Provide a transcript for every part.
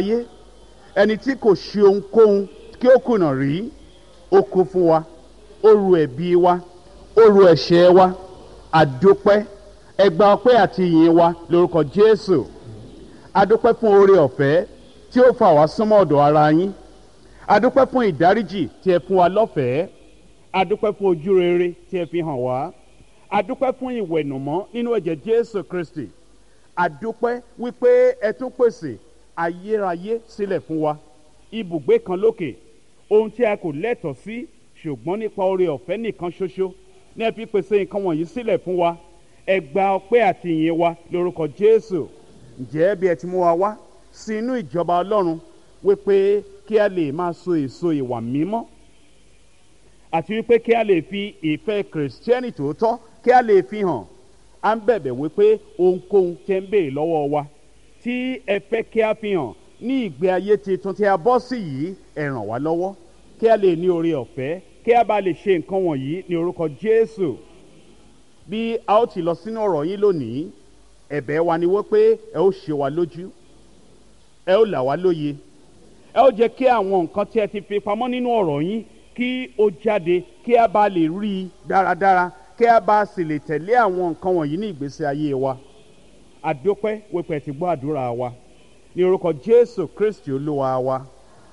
ayé, ẹni tí kò ṣe ohunkóhun kí ó kùnà rí, ó kú fún wa, ó ru ẹ̀bi wa, ó ru ẹ̀ṣẹ̀ wa. Àdúpẹ́, ẹ gba ọpẹ́ àti ìyìn wa lórúkọ Jésù. Àdúpẹ́ fún oore ọ̀fẹ́ tí ó fà wá súnmọ́ ọ̀dọ̀ ara yín. Àdúpẹ́ fún ìdáríjì tí ẹ fún wa lọ́fẹ̀ẹ́. Àdúpẹ́ fún ojú rere tí ẹ fi hàn wá. Àdúpẹ́ fún ìwẹ̀nùmọ́ nínú ẹ̀jẹ̀ Jésù Kristi. Àdúpẹ́ wípé ẹ tún pèsè ayérayé sílẹ̀ fún wa, ibùgbé kan lókè, ohun tí a kò lẹ́tọ̀ọ́ sí, ṣùgbọ́n nípa oore ọ̀fẹ́ nìkan ṣoṣo ní ẹ fi pèsè nǹkan wọ̀nyí sílẹ̀ fún wa. Ẹ gba ọpẹ́ àti ìyìn wa lórúkọ Jésù. Ǹjẹ́ bí ẹ ti mú wa wá sí inú ìjọba Ọlọ́run wípé kí a lè máa so èso ìwà mímọ́, àti wípé kí a lè fi ìfẹ́ kìrìsìtẹ́nì tòótọ́ kí a lè fi hàn, à ń bẹ̀bẹ̀ wípé ohunkóhun tẹ́ ń béèrè lọ́wọ́ wa tí ẹ fẹ́ kí a fi hàn ní ìgbé ayé tuntun tí a bọ́ sí yìí, ẹ ràn wá lọ́wọ́ kí a lè ní oore ọ̀fẹ́, kí a bá lè ṣe nǹkan wọ̀nyí ní orúkọ Jésù. Bí a ó ti lọ sínú ọ̀rọ̀ yín lónìí, ẹ̀bẹ̀ wa ni wípé ẹ ó ṣe wa lójú, ẹ ó là wá lóye, ẹ ó jẹ́ kí àwọn nǹkan tí ẹ ti fi pamọ́ nínú ọ̀rọ̀ yín kí ó jáde, kí a bá lè rí i dáradára, kí a bá sì lè tẹ̀lé àwọn nǹkan wọ̀nyí ní ìgbésí ayé wa. Àdúpẹ́ wípé ẹ ti gbọ́ àdúrà wa ní orúkọ Jésù Kristi Olúwa wa.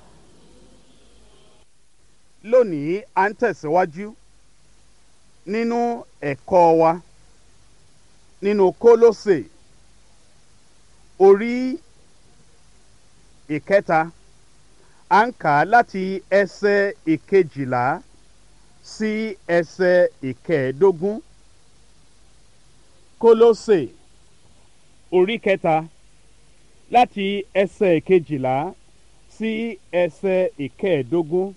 Lónìí à ń tẹ̀síwájú nínú ẹ̀kọ́ wa nínú Kólósè orí ìkẹta. À ń kà á láti ẹsẹ̀ ìkejìlá sí ẹsẹ̀ ìkẹẹ̀ẹ́dógún. Kólósè orí kẹta láti ẹsẹ̀ ìkejìlá sí ẹsẹ̀ ìkẹẹ̀ẹ́dógún.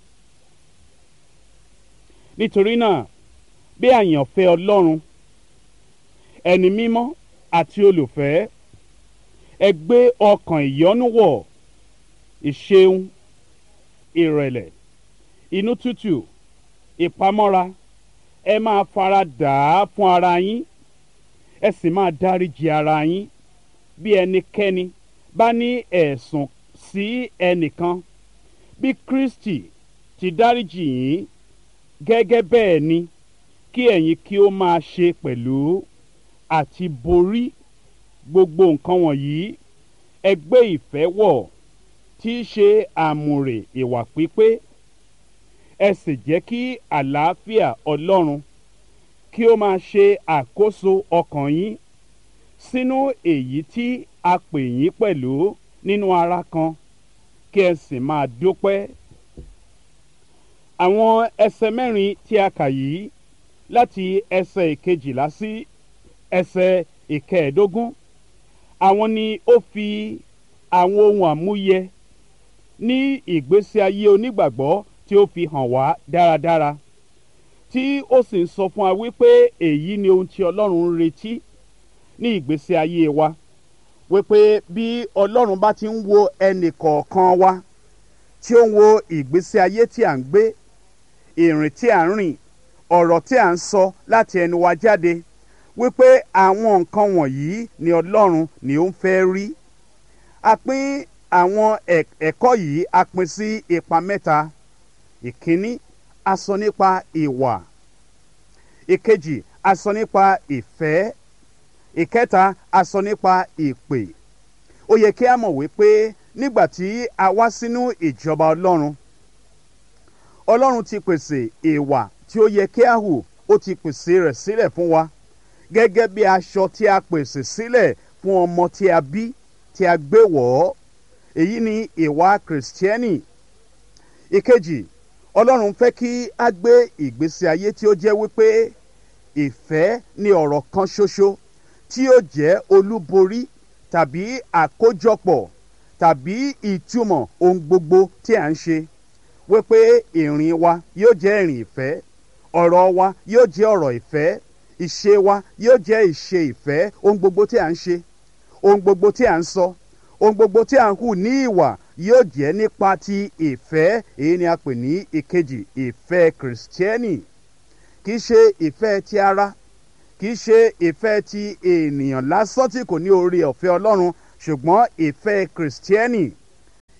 Nítorí náà, bí àyànfẹ́ Ọlọ́run, ẹni mímọ́ àti olùfẹ́, ẹ gbé ọkàn ìyọ́nú wọ̀, ìṣeun, ìrẹ̀lẹ̀, inú tútù, ìpamọ́ra. Ẹ máa fara dà á fún ara yín, ẹ sì máa dáríjì ara yín bí ẹnikẹ́ni bá ní ẹ̀sùn sí ẹnìkan. Bí Kristi ti dáríjì yín, gẹ́gẹ́ bẹ́ẹ̀ ni kí ẹ̀yin kí ó máa ṣe pẹ̀lú. Àti borí gbogbo nǹkan wọ̀nyí, ẹ gbé ìfẹ́ wọ̀, tí í ṣe àmùrè ìwà pípé. Ẹ sì jẹ́ kí àlàáfíà Ọlọ́run kí ó máa ṣe àkóso ọkàn yín, sínú èyí tí a pè yín pẹ̀lú nínú ara kan, kí ẹ sì máa dúpẹ́. Àwọn ẹsẹ̀ mẹ́rin tí a kà yìí, láti ẹsẹ̀ ìkejìlá sí ẹsẹ̀ ìkẹẹ̀ẹ́dógún, àwọn ni ó fi àwọn ohun àmúyẹ ní ìgbésí ayé onígbàgbọ́ tí ó fi hàn wá dáradára, tí ó sì ń sọ fún wa wípé èyí ni ohun tí Ọlọ́run ń retí ní ìgbésí ayé wa, wípé bí Ọlọ́run bá ti ń wo ẹnì kọ̀ọ̀kan wa, tí ó ń wo ìgbésí ayé tí à ń gbé, ìrìn tí à ń rìn, ọ̀rọ̀ tí à ń sọ láti ẹnu wa jáde, wípé àwọn nǹkan wọ̀nyí ni Ọlọ́run ni ó ń fẹ́ rí. A pín àwọn ẹ̀kọ́ yìí a pín sí ipa mẹ́ta. Ìkíní, a sọ nípa ìwà. Ìkejì, a sọ nípa ìfẹ́. Ìkẹta, a sọ nípa ìpè. Ó yẹ kí a mọ̀ wípé nígbà tí a wá sínú ìjọba Ọlọ́run, Ọlọ́run ti pèsè ìwà tí ó yẹ kí a hù, ó ti pèsè rẹ̀ sílẹ̀ fún wa, gẹ́gẹ́ bí aṣọ tí a pèsè sílẹ̀ fún ọmọ tí a bí, tí a gbé wọ̀ ọ́. Èyí ni ìwà Kìrìsìtẹ́nì. Ìkejì, Ọlọ́run fẹ́ kí a gbé ìgbésí ayé tí ó jẹ́ wípé ìfẹ́ ni ọ̀rọ̀ kan ṣoṣo tí ó jẹ́ olúborí tàbí àkójọpọ̀ tàbí ìtumọ̀ ohun gbogbo tí à ń ṣe, wípé ìrìn wa yóò jẹ́ ìrìn ìfẹ́, ọ̀rọ̀ wa yóò jẹ́ ọ̀rọ̀ ìfẹ́, ìṣe wa yóò jẹ́ ìṣe ìfẹ́. Ohun gbogbo tí à ń ṣe, ohun gbogbo tí à ń sọ, ohun gbogbo tí à ń hù ní ìwà yóò jẹ́ nípa ti ìfẹ́. Èyí ni a pè ní ìkejì, ìfẹ́ Kìrìsìtẹ́nì. Kì í ṣe ìfẹ́ ti ara, kì í ṣe ìfẹ́ ti ènìyàn lásán tí kò ní oore ọ̀fẹ́ Ọlọ́run, ṣùgbọ́n ìfẹ́ Kìrìsìtẹ́nì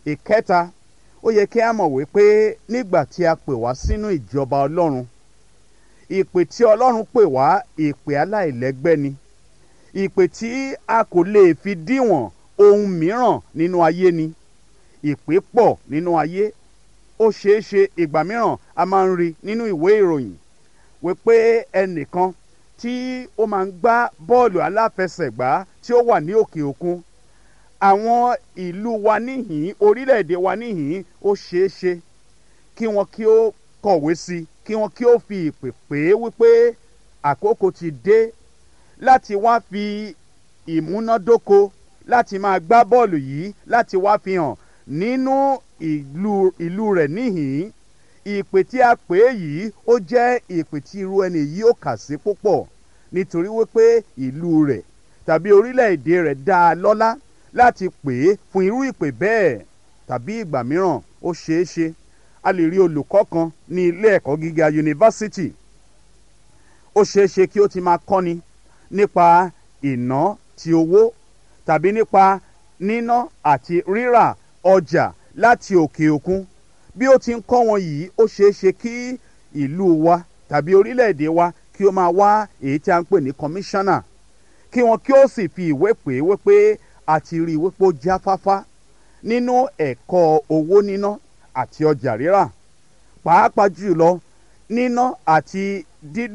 ìkẹta, ó yẹ kí a mọ̀ wípé nígbà tí a pè wá sínú ìjọba Ọlọ́run, ìpè tí Ọlọ́run pè wá ìpè aláìlẹ́gbẹ́ ni, ìpè tí a kò lè fi díwọ̀n ohun mìíràn nínú ayé ni. Ìpè pọ̀ nínú ayé. Ó ṣeé ṣe ìgbà mìíràn a máa ń rí nínú ìwé ìròyìn wípé ẹnìkan tí ó máa ń gbá bọ́ọ̀lù aláfẹsẹ̀gbá tí ó wà ní òkè òkun, àwọn ìlú wa níhìn, orílẹ̀-èdè wa níhìn, ó ṣeé ṣe kí wọn kí ó kọ̀wé sí, kí wọn kí ó fi ìpè pè é wípé àkókò ti dé láti wá fi ìmúnádóko láti máa gbá bọ́ọ̀lù yìí, láti wá fi hàn nínú ìlú rẹ̀ níhìn. Ìpè tí a pè é yìí ó jẹ́ ìpè tí irú ẹni yìí ó kà sí púpọ̀, nítorí wípé ìlú rẹ̀ tàbí orílẹ̀-èdè rẹ̀ dá a lọ́lá láti pè é fún irú ìpè bẹ́ẹ̀. Tàbí ìgbà mìíràn ó ṣeé ṣe a lè rí olùkọ́ kan ní ilé ẹ̀kọ́ gíga yunifásítì. Ó ṣeé ṣe kí ó ti máa kọ́ni nípa ìná ti owó tàbí nípa níná àti rírà ọjà láti òkè òkun. Bí ó ti ń kọ́ wọn yìí, ó ṣeé ṣe kí ìlú wa tàbí orílẹ̀-èdè wa kí ó máa wá èyí tí a ń pè ní kọmíṣánná, kí wọn kí ó sì fi ìwé pè é wípé a ti rí i wípé ó jáfáfá nínú ẹ̀kọ́ owó níná àti ọjà rírà, pàápàá jùlọ níná àti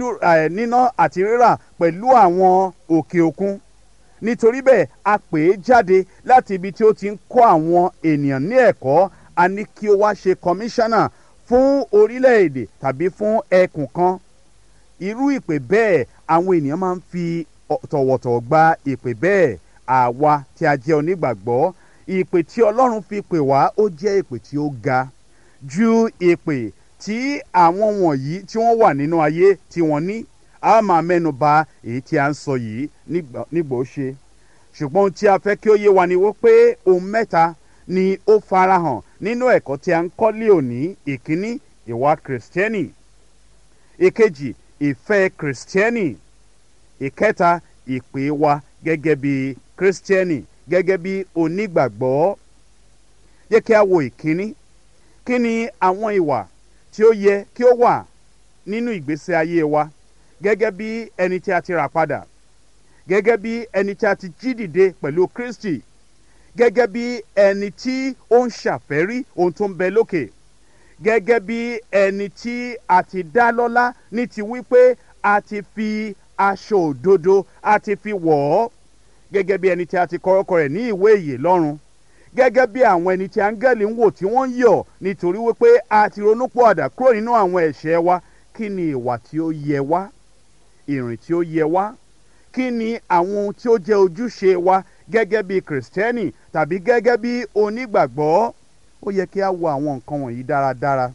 rírà pẹ̀lú àwọn òkè òkun. Nítorí bẹ́ẹ̀ a pè é jáde láti ibi tí ó ti ń kọ́ àwọn ènìyàn ní ẹ̀kọ́. A ní kí ó wá ṣe kọmíṣánná fún orílẹ̀-èdè tàbí fún ẹkùn kan. Irú ìpè bẹ́ẹ̀ àwọn ènìyàn máa ń fi tọ̀wọ̀tọ̀wọ̀ gba ìpè bẹ́ẹ̀. Àwa tí a jẹ́ onígbàgbọ́, ìpè tí Ọlọ́run fi pè wá ó jẹ́ ìpè tí ó ga ju ìpè tí àwọn wọ̀nyí tí wọ́n wà nínú ayé tí wọ́n ní. A máa mẹ́nu bà èyí tí a ń sọ yìí nígbà ó ṣe. Ṣùgbọ́n ohun tí a fẹ́ kí ó yé wa ni wípé ohun mẹ́ta ni ó farahàn nínú ẹ̀kọ́ tí a ń kọ́ lé òní. Ìkíní, ìwà kìrìsìtẹ́nì. Ìkejì, ìfẹ́ kìrìsìtẹ́nì. Ìkẹta, ìpè wa gẹ́gẹ́ bí kìrìsìtẹ́nì, gẹ́gẹ́ bí onígbàgbọ́. Jẹ́ kí a wo ìkíní. Kí ni àwọn ìwà tí ó yẹ kí ó wà nínú ìgbésí ayé wa gẹ́gẹ́ bí ẹni tí a ti rà padà, gẹ́gẹ́ bí ẹni tí a ti jí dìde pẹ̀lú Kristi, gẹ́gẹ́ bí ẹni tí ó ń ṣàfẹ́rí ohun tó ń bẹ lókè, gẹ́gẹ́ bí ẹni tí a ti dá lọ́lá ní ti wípé a ti fi aṣọ òdodo a ti fi wọ̀ ọ́, gẹ́gẹ́ bí ẹni tí a ti kọ orúkọ rẹ̀ ní ìwé ìyè lọ́run, gẹ́gẹ́ bí àwọn ẹni tí áńgẹ́lì ń wò tí wọ́n ń yọ̀ nítorí wípé a ti ronúpìwàdà kúrò nínú àwọn ẹ̀ṣẹ̀ wa. Kí ni ìwà tí ó yẹ wá, ìrìn tí ó yẹ wá? Kí ni àwọn ohun tí ó jẹ́ ojúṣe wa gẹ́gẹ́ bí kìrìsìtẹ́nì tàbí gẹ́gẹ́ bí onígbàgbọ́? Ó yẹ kí a wo àwọn nǹkan wọ̀nyí dáradára,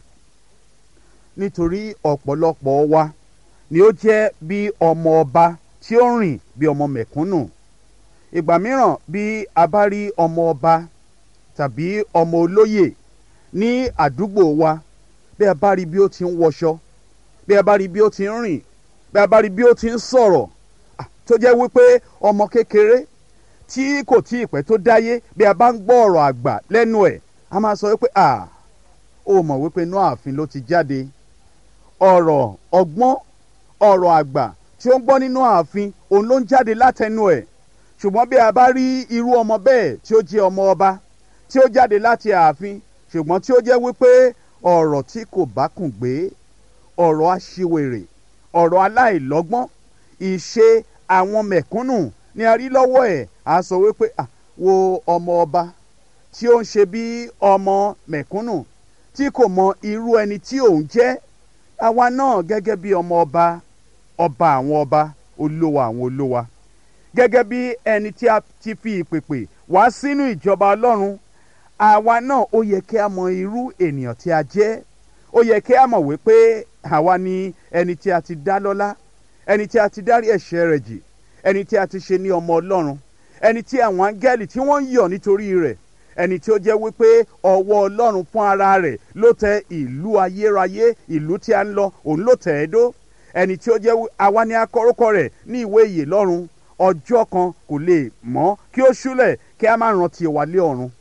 nítorí ọ̀pọ̀lọpọ̀ wa ni ó jẹ́ bí ọmọ ọba tí ó rìn bí ọmọ mẹ̀kúnnù. Ìgbà mìíràn bí a bá rí ọmọ ọba tàbí ọmọ olóyè ní àdúgbò wa, bí a bá rí bí ó ti ń wọṣọ, bí a bá rí bí ó ti ń rìn, bí a bá rí bí ó ti ń sọ̀rọ̀, tó jẹ́ wípé ọmọ kékeré tí kò tí ì pẹ́ tó dáyé, bí a bá ń gbọ́ ọ̀rọ̀ àgbà lẹ́nu ẹ̀, a máa sọ wípé ó mọ̀ wípé inú ààfin ló ti jáde. Ọ̀rọ̀ ọgbọ́n, ọ̀rọ̀ àgbà tí ó ń gbọ́ nínú ààfin, òun ló ń jáde látẹnu ẹ̀. Ṣùgbọ́n bí a bá rí irú ọmọ bẹ́ẹ̀ tí ó jẹ́ ọmọ ọba tí ó jáde láti ààfin, ṣùgbọ́n tí ó jẹ́ wípé ọ̀rọ̀ tí kò bá kùn gbé, ọ̀rọ̀ aṣiwèrè, ọ̀rọ̀ aláìlọ́gbọ́n, ìṣe àwọn mẹ̀kúnnù ni a rí lọ́wọ́ ẹ̀, a sọ wípé wo ọmọ ọba tí ó ń ṣe bí ọmọ mẹ̀kúnnù tí kò mọ irú ẹni tí òun jẹ́. Àwa náà gẹ́gẹ́ bí ọmọ ọba, ọba àwọn ọba, olúwa àwọn olúwa, gẹ́gẹ́ bí ẹni tí a ti fi ìpèpè wá sínú ìjọba Ọlọ́run, àwa náà ó yẹ kí a mọ irú ènìyàn tí a jẹ́. Ó yẹ kí a mọ̀ wípé àwa ni ẹni tí a ti dá lọ́lá, ẹni tí a ti dárí ẹ̀ṣẹ̀ rẹ̀ jì, ẹni tí a ti ṣe ní ọmọ Ọlọ́run, ẹni tí àwọn áńgẹ́lì tí wọ́n ń yọ̀ nítorí rẹ̀, ẹni tí ó jẹ́ wípé ọwọ́ Ọlọ́run fún ara rẹ̀ ló tẹ ìlú ayérayé, ìlú tí a ń lọ, òun ló tẹ̀ ẹ́ dó. Ẹni tí ó jẹ́ àwa ni a kọ orúkọ rẹ̀ ní ìwé ìyè lọ́run. Ọjọ́ kan kò lè mọ́ kí ó ṣúlẹ̀ kí a má rántí wa lé ọ̀run.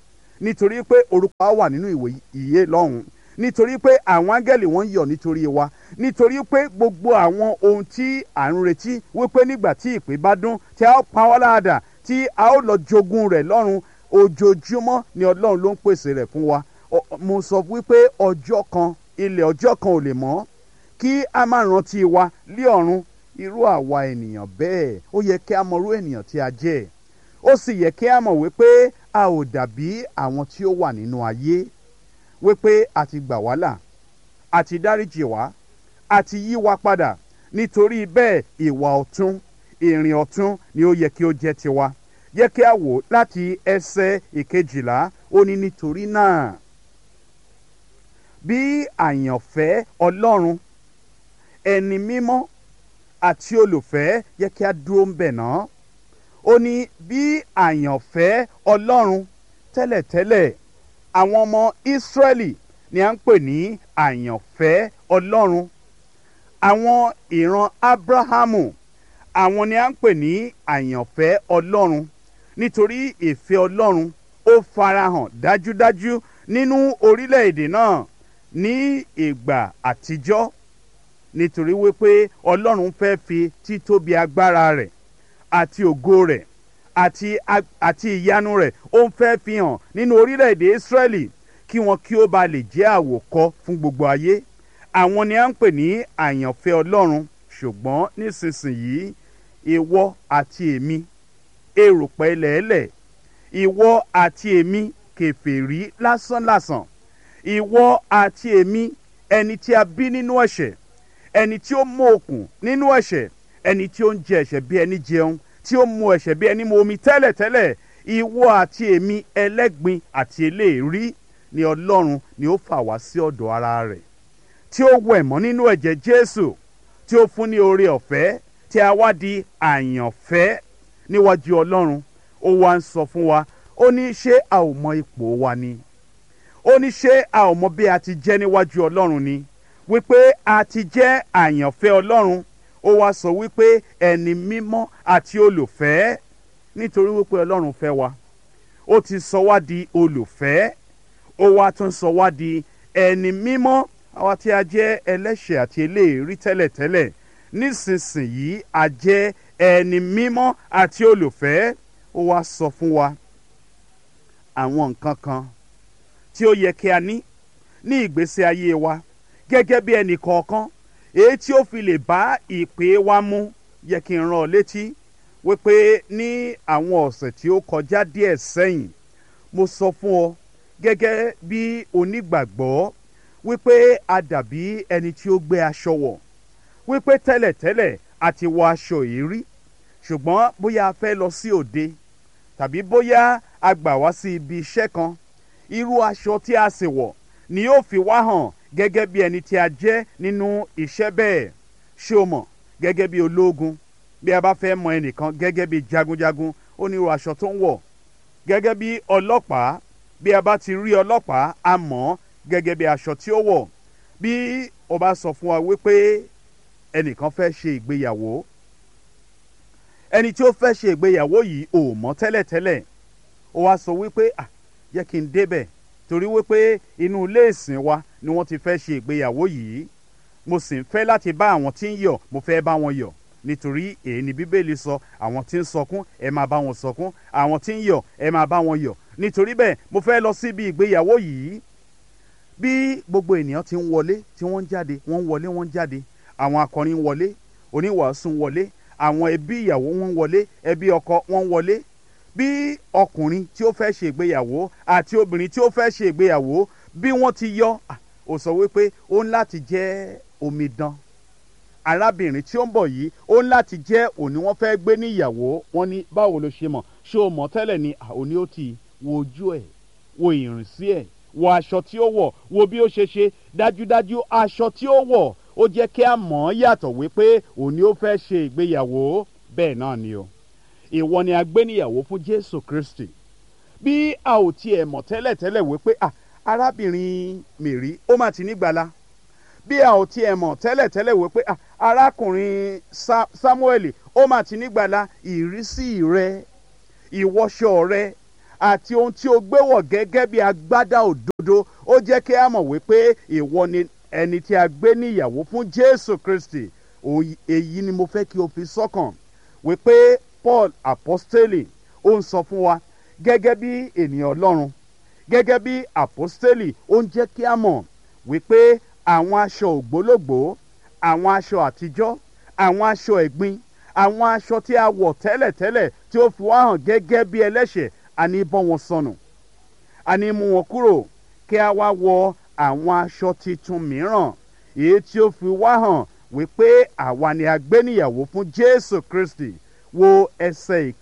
nítorí pé orúkọ wa wà nínú ìwé ìyè lọ́hùn, nítorí pé àwọn áńgẹ́lì wọn ń yọ̀ nítorí wa, nítorí pé gbogbo àwọn ohun tí à ń retí wípé nígbà tí ìpè bá dún tí a ó pa wá láàdà tí a ó lọ jogún rẹ̀ lọ́run, ojoojúmọ́ ni Ọlọ́run ló ń pèsè rẹ̀ fún wa. Mo sọ wípé ọjọ́ kan, ilẹ̀ ọjọ́ kan ò lè mọ́ kí a má rántí wa lé ọ̀run. Irú àwa ènìyàn bẹ́ẹ̀, ó yẹ kí a mọ irú ènìyàn tí a jẹ́. Ó sì yẹ kí a mọ̀ wípé a ò dàbí àwọn tí ó wà nínú ayé, wípé a ti gbà wá là, a ti dáríjì wá, a ti yí wa padà. Nítorí bẹ́ẹ̀ ìwà ọ̀tún, ìrìn ọ̀tún ni ó yẹ kí ó jẹ́ tiwa. Yẹ kí a wò láti ẹsẹ̀ ìkejìlá, ó ní nítorí náà bí àyànfẹ́ Ọlọ́run, ẹni mímọ́ àti olùfẹ́, yẹ kí a dúró ń bẹ̀ náà. Ó ní bí àyànfẹ́ Ọlọ́run, tẹ́lẹ̀tẹ́lẹ̀ àwọn ọmọ Ísírẹ́lì ni à ń pè ní àyànfẹ́ Ọlọ́run. Àwọn ìran Ábúráhámù, àwọn ni à ń pè ní àyànfẹ́ Ọlọ́run, nítorí ìfẹ́ Ọlọ́run ó farahàn dájúdájú nínú orílẹ̀-èdè náà ní ìgbà àtijọ́, nítorí wípé Ọlọ́run fẹ́ fi títóbi agbára rẹ̀ àti ògo rẹ̀ àti ìyanu rẹ̀ ó ń fẹ́ fi hàn nínú orílẹ̀-èdè Ísírẹ́lì kí wọn kí ó ba lè jẹ́ àwòkọ́ fún gbogbo ayé. Àwọn ni à ń pè ní àyànfẹ́ Ọlọ́run. Ṣùgbọ́n nísinsìnyí ìwọ àti èmi erùpẹ̀ ilẹ̀ẹ́lẹ̀, ìwọ àti èmi kèfèrí lásánlàsàn, ìwọ àti èmi ẹni tí a bí nínú ẹ̀ṣẹ̀, ẹni tí ó mú okùn nínú ẹ̀ṣẹ̀, ẹni tí ó ń jẹ ẹ̀ṣẹ̀ bí ẹni jẹun, tí ó mu ẹ̀ṣẹ̀ bí ẹni mu omi tẹ́lẹ̀tẹ́lẹ̀. Ìwọ àti èmi ẹlẹ́gbin àti eléèrí ni Ọlọ́run ni ó fà wá sí ọ̀dọ̀ ara rẹ̀, tí ó wẹ̀ mọ́ nínú ẹ̀jẹ̀ Jésù, tí ó fún ní oore ọ̀fẹ́, tí a wá di àyànfẹ́ níwájú Ọlọ́run. Ó wá ń sọ fún wa, ó ní ṣé a ò mọ ipò wa ni? Ó ní ṣé a ò mọ bí a ti jẹ́ níwájú Ọlọ́run ni? Wípé a ti jẹ́ àyànfẹ́ Ọlọ́run. Ó wá sọ wípé ẹni mímọ́ àti olùfẹ́, nítorí wípé Ọlọ́run fẹ́ wa, ó ti sọ wá di olùfẹ́, ó wá tún sọ wá di ẹni mímọ́. Àwa tí a jẹ́ ẹlẹ́ṣẹ̀ àti eléèrí tẹ́lẹ̀tẹ́lẹ̀, nísinsìnyí a jẹ́ ẹni mímọ́ àti olùfẹ́. Ó wá sọ fún wa àwọn nǹkan kan tí ó yẹ kí a ní ìgbésí ayé wa gẹ́gẹ́ bí ẹnì kọ̀ọ̀kan, èyí tí ó fi lè bá ìpè wa mu. Yẹ kí n rán ọ létí wípé ní àwọn ọ̀sẹ̀ tí ó kọjá díẹ̀ sẹ́yìn, mo sọ fún ọ gẹ́gẹ́ bí onígbàgbọ́ wípé a dàbí ẹni tí ó gbé aṣọ wọ̀, wípé tẹ́lẹ̀tẹ́lẹ̀ a ti wọ aṣọ yìí rí, ṣùgbọ́n bóyá a fẹ́ lọ sí òde tàbí bóyá a gbà wá sí ibi iṣẹ́ kan, irú aṣọ tí a sì wọ̀ ni yóò fi wá hàn gẹ́gẹ́ bí ẹni tí a jẹ́ nínú iṣẹ́ bẹ́ẹ̀. Ṣé o mọ̀, gẹ́gẹ́ bí ológun, bí a bá fẹ́ mọ ẹnìkan gẹ́gẹ́ bí jagunjagun, ó ní irú aṣọ tó ń wọ̀. Gẹ́gẹ́ bí ọlọ́pàá, bí a bá ti rí ọlọ́pàá, a mọ̀ gẹ́gẹ́ bí aṣọ tí ó wọ̀. Bí o bá sọ fún wa wípé ẹnìkan fẹ́ ṣe ìgbéyàwó, ẹni tí ó fẹ́ ṣe ìgbéyàwó yìí ò mọ̀ tẹ́lẹ̀tẹ́lẹ̀, ó wá sọ wípé jẹ́ kí n débẹ̀ torí wípé inú ilé ìsìn wa ni wọ́n ti fẹ́ ṣe ìgbéyàwó yìí, mo sì ń fẹ́ láti bá àwọn tí ń yọ̀, mo fẹ́ bá wọn yọ̀, nítorí èyí ni Bíbélì sọ, àwọn tí ń sọkún ẹ máa bá wọn sọkún, àwọn tí ń yọ̀ ẹ máa bá wọn yọ̀. Nítorí bẹ́ẹ̀ mo fẹ́ lọ síbi ìgbéyàwó yìí. Bí gbogbo ènìyàn ti ń wọlé, tí wọ́n ń jáde, wọ́n ń wọlé, wọ́n ń jáde, àwọn akọrin ń wọlé, oníwàásù ń wọlé, àwọn ẹbí ìyàwó wọn ń wọlé, ẹbí ọkọ wọn ń wọlé. Bí ọkùnrin tí ó fẹ́ ṣe ìgbéyàwó àti obìnrin tí ó fẹ́ ṣe ìgbéyàwó, bí wọ́n ti yọ, ó sọ wípé ó ń láti jẹ́ omidan. Arábìnrin tí ó ń bọ̀ yìí, ó ń láti jẹ́ òní wọ́n fẹ́ gbé ní ìyàwó. Wọ́n ní báwo ló ṣe mọ̀? Ṣé o mọ̀ tẹ́lẹ̀ ni? Òní ó ti wo ojú ẹ̀, wo ìrìnsí ẹ̀, wo aṣọ tí ó wọ̀, wo bí ó ṣe ṣe. Dájúdájú aṣọ tí ó wọ̀ ó jẹ́ kí a mọ̀ ọ́ yàtọ̀ wípé òní ó fẹ́ ṣe ìgbéyàwó. Bẹ́ẹ̀ náà ni o, ìwọ ni a gbé níyàwó fún Jésù Kristi. Bí a ò tiẹ̀ mọ̀ tẹ́lẹ̀tẹ́lẹ̀ wípé arábìnrin Mèrí ó mà ti nígbàlà, bí a ò tiẹ̀ mọ̀ tẹ́lẹ̀tẹ́lẹ̀ wípé arákùnrin Sámúẹ́lì ó mà ti nígbàlà, ìrísí rẹ, ìwọṣọ rẹ àti ohun tí o gbé wọ̀ gẹ́gẹ́ bí agbádá òdodo, ó jẹ́ kí a mọ̀ wípé ìwọ ni ẹni tí a gbé ní ìyàwó fún Jésù Kristi. Èyí ni mo fẹ́ kí o fi sọ́kàn wípé Paul apostoli ó ń sọ fún wa gẹ́gẹ́ bí ènìyàn Ọlọ́run, gẹ́gẹ́ bí apostoli ó ń jẹ́ kí a mọ̀ wípé àwọn aṣọ ògbólógbòó, àwọn aṣọ àtijọ́, àwọn aṣọ ẹ̀gbin, àwọn aṣọ tí a wọ̀ tẹ́lẹ̀tẹ́lẹ̀ tí ó fi wá hàn gẹ́gẹ́ bí ẹlẹ́ṣẹ̀, a ní bọ́ wọn sọnù, a ní mú wọn kúrò kí a wá wọ àwọn aṣọ titun mìíràn èyí tí ó fi wá hàn wípé àwa ni a gbé níyàwó fún Jésù Kristi. Wo ẹsẹ̀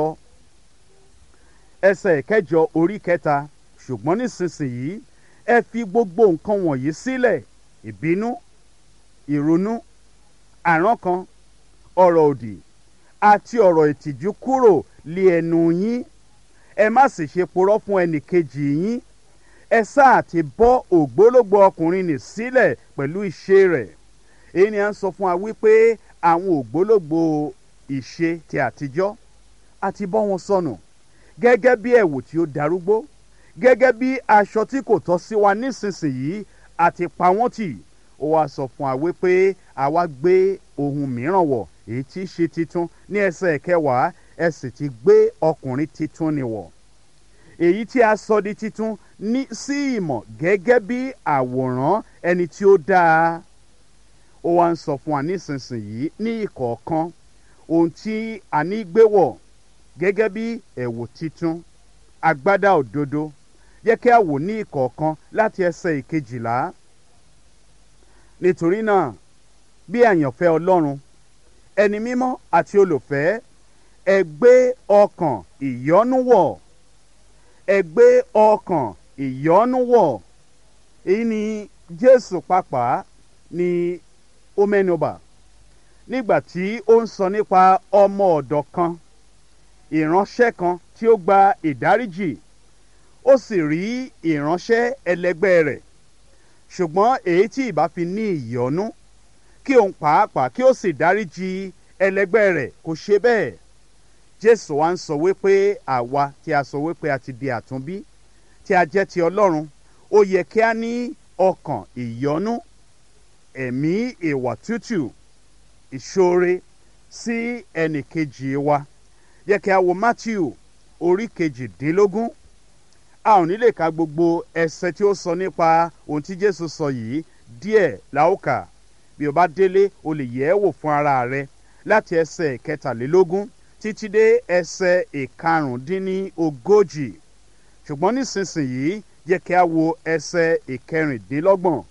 ìkẹjọ orí kẹta. Ṣùgbọ́n nísinsìnyí ẹ fi gbogbo nǹkan wọ̀nyí sílẹ̀: ìbínú, ìrunú, àrankàn, ọ̀rọ̀ òdì àti ọ̀rọ̀ ìtìjú kúrò lé ẹnu yín. Ẹ má sì ṣe purọ́ fún ẹnìkejì yín. Ẹ sáà ti bọ́ ògbólógbò ọkùnrin nì sílẹ̀ pẹ̀lú ìṣe rẹ̀. Èyí ni à ń sọ fún wa wípé àwọn ògbólógbò ìṣe ti àtijọ́ a ti bọ́ wọn sọnù gẹ́gẹ́ bí ẹ̀wù tí ó darúgbó, gẹ́gẹ́ bí aṣọ tí kò tọ́ sí wa nísinsìnyí a ti pa wọ́n tì. Ó wá sọ fún wa wípé àwa gbé ohun mìíràn wọ̀ èyí tí í ṣe titun. Ní ẹsẹ̀ kẹwàá, ẹ sì ti gbé ọkùnrin titun nì wọ̀, èyí tí a sọ di titun ní sí ìmọ̀ gẹ́gẹ́ bí àwòrán ẹni tí ó dáa. Ó wá ń sọ fún wa nísinsìnyí ní ìkọ̀ọ̀kan ohun tí a ní gbé wọ̀ gẹ́gẹ́ bí ẹ̀wù titun, agbádá òdodo. Jẹ́ kí a wò ní ìkọ̀ọ̀kan láti ẹsẹ̀ ìkejìlá. Nítorí náà, bí àyànfẹ́ Ọlọ́run, ẹni mímọ́ àti olùfẹ́, ẹ gbé ọkàn ìyọ́nú wọ̀. Ẹ gbé ọkàn ìyọ́nú wọ̀. Èyí ni Jésù pàápàá ni ó mẹ́nubà nígbà tí ó ń sọ nípa ọmọ ọ̀dọ̀ kan, ìránṣẹ́ kan tí ó gba ìdáríjì. Ó sì rí ìránṣẹ́ ẹlẹgbẹ́ rẹ̀, ṣùgbọ́n èyí tí ìbá fi ní ìyọ́nú kí òun pàápàá kí ó sì dáríjì ẹlẹgbẹ́ rẹ̀ kò ṣe bẹ́ẹ̀. Jésù wa ń sọ wípé àwa tí a sọ wípé a ti di àtúnbí, tí a jẹ́ ti Ọlọ́run, ó yẹ kí a ní ọkàn ìyọ́nú, ẹ̀mí ìwà tútù, ìṣoore sí ẹnìkejì wa. Yẹ kí a wo Mátíù orí 18. A ò ní lè ka gbogbo ẹsẹ̀ tí ó sọ nípa ohun tí Jésù sọ yìí, díẹ̀ la ó kà. Bí o bá délé o lè yẹ̀ ẹ́ wò fún ara rẹ láti ẹsẹ̀ 23 títí dé ẹsẹ̀ 25. Ṣùgbọ́n nísinsìnyí jẹ́ kí a wo ẹsẹ̀ 26.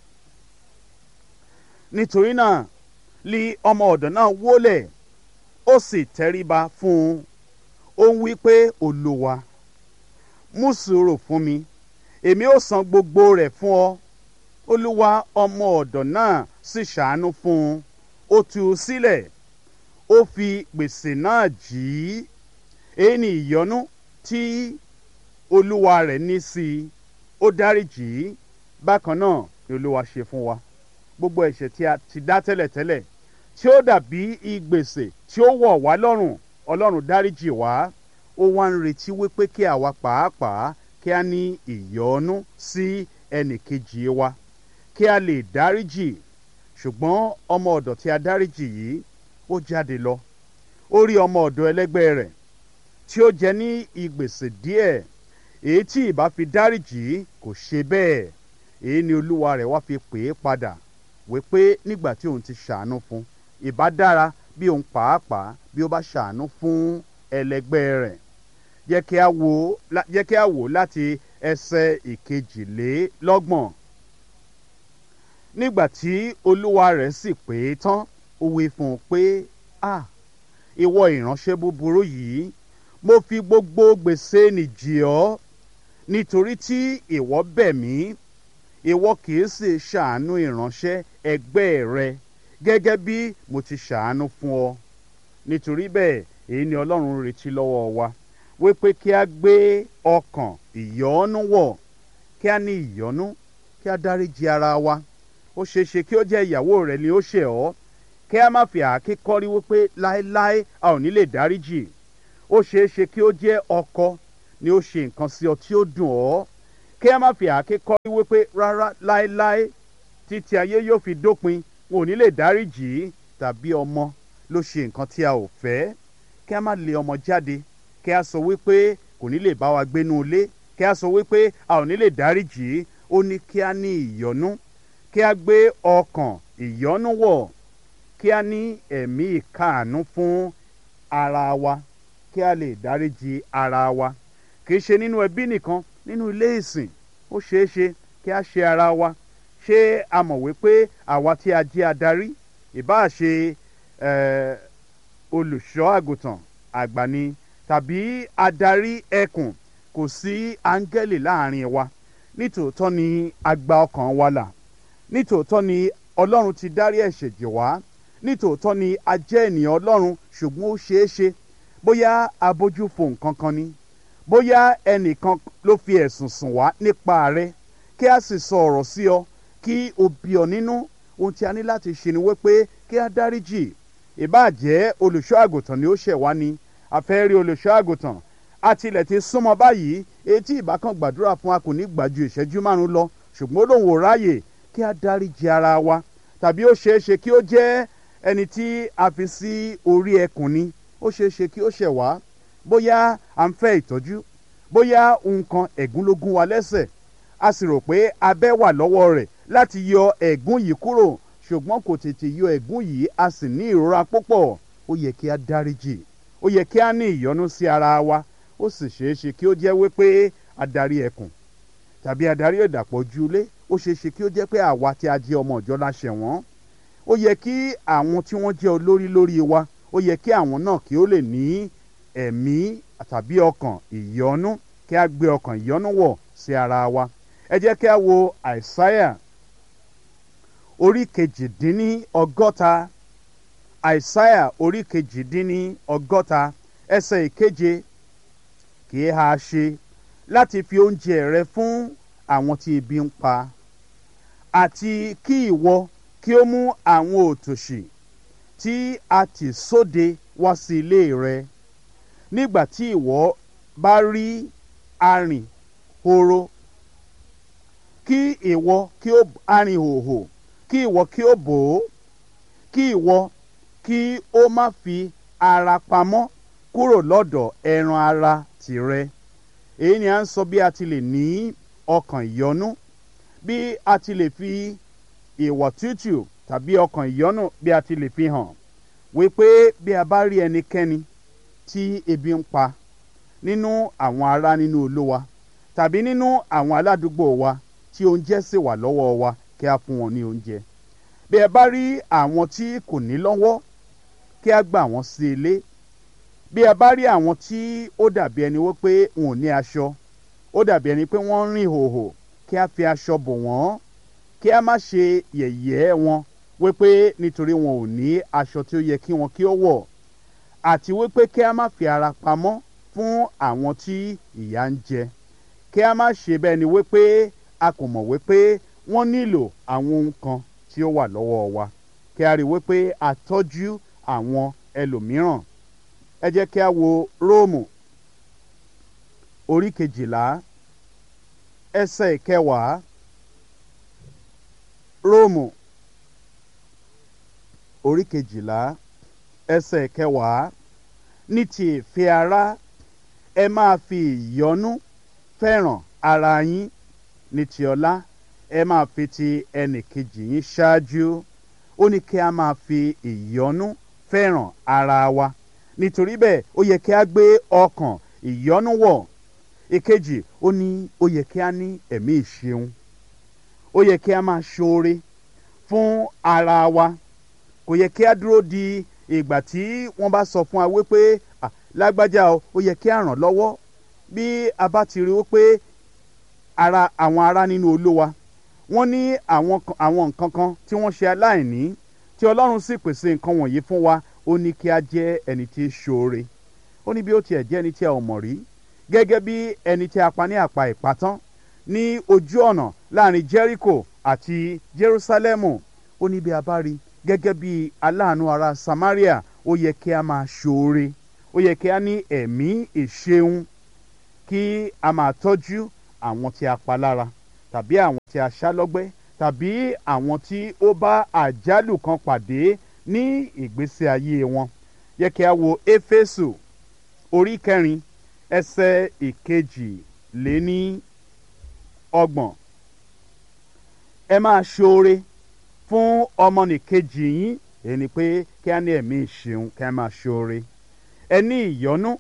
Nítorí náà li ọmọ ọ̀dọ̀ náà wólẹ̀, ó sì tẹríba fún un. Ó ń wí pé, Olúwa, mú sùúrù fún mi, èmi ó san gbogbo rẹ̀ fún ọ. Olúwa ọmọ ọ̀dọ̀ náà sì ṣàánú fún un. Ó tú u sílẹ̀, ó fi gbèsè náà jì í. Èyí ni ìyọ́nú tí olúwa rẹ̀ ní sí i. Ó dáríjì í. Bákan náà ni Olúwa ṣe fún wa. Gbogbo ẹ̀ṣẹ̀ tí a ti dá tẹ́lẹ̀tẹ́lẹ̀ tí ó dàbí ìgbèsè tí ó wọ̀ wá lọ́rùn, Ọlọ́run dáríjì wá. Ó wá ń retí wípé kí àwa pàápàá kí a ní ìyọ́nú sí ẹnìkejì wa, kí a lè dáríjì. Ṣùgbọ́n ọmọ ọ̀dọ̀ tí a dáríjì yìí ó jáde lọ. Ó rí ọmọ ọ̀dọ̀ ẹlẹ́gbẹ́ rẹ̀ tí ó jẹ ní ìgbèsè díẹ̀, èyí tí ìbá fi dáríjì kò ṣe bẹ́ẹ̀. Èyí ni olúwa rẹ̀ wá fi pè é padà wípé nígbà tí òun ti ṣàánú fún, ìbá dára bí òun pàápàá bí ó bá ṣàánú fún ẹlẹgbẹ́ rẹ̀. Jẹ́ kí a wò láti ẹsẹ̀ 22. Nígbà tí olúwa rẹ̀ sì pè é tán, ó wí fún un pé, ìwọ ìránṣẹ́ búburú yìí, mo fi gbogbo gbèsè nì jì ọ́, nítorí tí ìwọ bẹ̀ mí. Ìwọ kì í sì ṣàánú ìránṣẹ́ ẹgbẹ́ rẹ gẹ́gẹ́ bí mo ti ṣàánú fún ọ. Nítorí bẹ́ẹ̀, èyí ni Ọlọ́run retí lọ́wọ́ wa, wípé kí a gbé ọkàn ìyọ́nú wọ̀, kí a ní ìyọ́nú, kí a dáríjì ara wa. Ó ṣeé ṣe kí ó jẹ́ ìyàwó rẹ ni ó ṣẹ̀ ọ́, kí a má fi àáké kọ́rí wípé láéláé a ò ní lè dáríjì. Ó ṣeé ṣe kí ó jẹ́ ọkọ ni ó ṣe nǹkan sí ọ tí ó dùn ọ́, kí a má fi àáké kọ́ wípé rárá láéláé títí ayé yóò fi dópin wọn ò ní lè dáríjì í, tàbí ọmọ ló ṣe nǹkan tí a ò fẹ́, kí a má lé ọmọ jáde, kí a sọ wípé kò ní lè bá wa gbénú ilé, kí a sọ wípé a ò ní lè dáríjì í. Ó ní kí a ní ìyọ́nú, kí a gbé ọkàn ìyọ́nú wọ̀, kí a ní ẹ̀mí ìkáàánú fún ara wa, kí a lè dáríjì ara wa. Kì í ṣe nínú ẹbí nìkan, nínú ilé ìsìn ó ṣeé ṣe kí a ṣe ara wa. Ṣé a mọ̀ wípé àwa tí a jẹ́ adarí, ìbáà ṣe olùṣọ́ àgùntàn àgbà ni tàbí adarí ẹkùn, kò sí áńgẹ́lì láàrin wa. Nítòótọ́ ni a gba ọkàn wa là, nítòótọ́ ni Ọlọ́run ti dárí ẹ̀ṣẹ̀ jì wá, nítòótọ́ ni a jẹ́ ènìyàn Ọlọ́run, ṣùgbọ́n ó ṣeé ṣe bóyá abójú fo nǹkan kan ni, bóyá ẹnìkan ló fi ẹ̀sùn sùn wá nípa rẹ, kí a sì sọ ọ̀rọ̀ sí ọ kí o bí ọ nínú. Ohun tí a ní láti ṣe ni wípé kí a dáríjì. Ìbáà jẹ́ olùṣọ́ àgùntàn ni ó ṣẹ̀ wá ni, a fẹ́ rí olùṣọ́ àgùntàn, a tilẹ̀ ti súnmọ́ báyìí, etí ìbákan gbàdúrà fún wa kò ní gbà ju ìṣẹ́jú 5 lọ, ṣùgbọ́n lòun ò ráyè. Kí a dáríjì ara wa. Tàbí ó ṣeé ṣe kí ó jẹ́ ẹni tí a fi sí orí ẹkùn ni, ó ṣeé ṣe kí ó ṣẹ̀ wá, bóyá à ń fẹ́ ìtọ́jú, bóyá nǹkan ẹ̀gún ló gún wa lẹ́sẹ̀, a sì rò pé abẹ́ wà lọ́wọ́ rẹ̀ láti yọ ẹ̀gún yìí kúrò, ṣùgbọ́n kò tètè yọ ẹ̀gún yìí, a sì ní ìrora púpọ̀. Ó yẹ kí a dáríjì, ó yẹ kí a ní ìyọ́nú sí ara wa. Ó sì ṣeé ṣe kí ó jẹ́ wípé adarí ẹkùn tàbí adarí ìdàpọ̀ ojúlé, ó ṣeé ṣe kí ó jẹ́ pé àwa tí a jẹ́ ọmọ ìjọ la ṣẹ̀ wọ́n. Ó yẹ kí àwọn tí wọ́n jẹ́ olórí lórí wa, ó yẹ kí àwọn náà kí ó lè ní ẹ̀mí tàbí ọkàn ìyọ́nú, kí a gbé ọkàn ìyọ́nú wọ̀ sí ara wa. Ẹ jẹ́ kí a wo Àìsáyà orí 62, Àìsáyà orí 62 ẹsẹ̀ 7. Kì í ha ṣe láti fi oúnjẹ rẹ fún àwọn tí ebi ń pa, àti kí ìwọ kí ó mú àwọn òtòṣì tí a tì sóde wá sí ilé rẹ, nígbà tí ìwọ bá rí arìn horo, kí ìwọ kí ó arìn hòhò, kí ìwọ kí ó bò ó, kí ìwọ kí ó má fi ara pamọ́ kúrò lọ́dọ̀ ẹran ara tìrẹ. Èyí ni à ń sọ bí a ti lè ní ọkàn ìyọ́nú, bí a ti lè fi ìwà tútù tàbí ọkàn ìyọ́nú bí a ti lè fi hàn wípé bí a bá rí ẹnikẹ́ni tí ebi ń pa nínú àwọn ará nínú Olúwa tàbí nínú àwọn aládùúgbò wa tí oúnjẹ sì wà lọ́wọ́ wa, kí a fún wọn ní oúnjẹ. Bí ẹ bá rí àwọn tí kò ní lọ́wọ́, kí a gbà wọ́n sí ilé. Bí ẹ bá rí àwọn tí ó dàbí ẹni wípé wọn ò ní aṣọ, ó dàbí ẹni pé wọ́n ń rìn hòhò, kí a fi aṣọ bò wọ́n, kí a má ṣe yẹ̀yẹ́ wọn wípé nítorí wọn ò ní aṣọ tí ó yẹ kí wọn kí ó wọ̀, àti wípé kí a má fi ara pamọ́ fún àwọn tí ìyà ń jẹ. Kí a má ṣe bẹ́ẹ̀ ni wípé a kò mọ̀ wípé wọ́n nílò àwọn ohun kan tí ó wà lọ́wọ́ wa. Kí a rí wípé a tọ́jú àwọn ẹlòmíràn. Ẹ jẹ́ kí a wo Róòmù orí 12 ẹsẹ̀ 10. Róòmù orí 12 ẹsẹ̀ 10. Ní ti ìfẹ́ ara, ẹ máa fi ìyọ́nú fẹ́ràn ara yín, ní ti ọlá ẹ máa fi ti ẹnìkejì yín ṣáájú. Ó ní kí a máa fi ìyọ́nú fẹ́ràn ara wa. Nítorí bẹ́ẹ̀ ó yẹ kí a gbé ọkàn ìyọ́nú wọ̀. Ìkejì, ó ní ó yẹ kí a ní ẹ̀mí ìṣeun. Ó yẹ kí a máa ṣoore fún ara wa. Kò yẹ kí a dúró di ìgbà tí wọ́n bá sọ fún wa wípé lágbájá o, ó yẹ kí a ràn lọ́wọ́. Bí a bá ti rí wípé àwọn ará nínú Olúwa wọ́n ní àwọn nǹkan kan tí wọ́n ṣe aláìní, tí Ọlọ́run sì pèsè nǹkan wọ̀nyí fún wa, ó ní kí a jẹ́ ẹni tí í ṣoore. Ó ní bí ó tiẹ̀ jẹ́ ẹni tí a ò mọ̀ rí, gẹ́gẹ́ bí ẹni tí a pa ní àpá ìpátán ní ojú ọ̀nà láàrin Jẹ́ríkò àti Jerúsálẹ́mù. Ó ní bí a bá rí gẹ́gẹ́ bí aláàánú ará Samaria, ó yẹ kí a máa ṣoore. Ó yẹ kí a ní ẹ̀mí ìṣeun. kí a máa tọ́jú àwọn tí a pa lára tàbí àwọn tí a ṣá lọ́gbẹ́ tàbí àwọn tí ó bá àjálù kan pàdé ní ìgbésí ayé wọn. Yẹ kí a wo Éfésù orí 4 ẹsẹ̀ 22. Ẹ máa ṣoore fún ọmọnìkejì yín, èyí ni pé kí a ní ẹ̀mí ìṣeun, kí a máa ṣoore. Ẹ ní ìyọ́nú,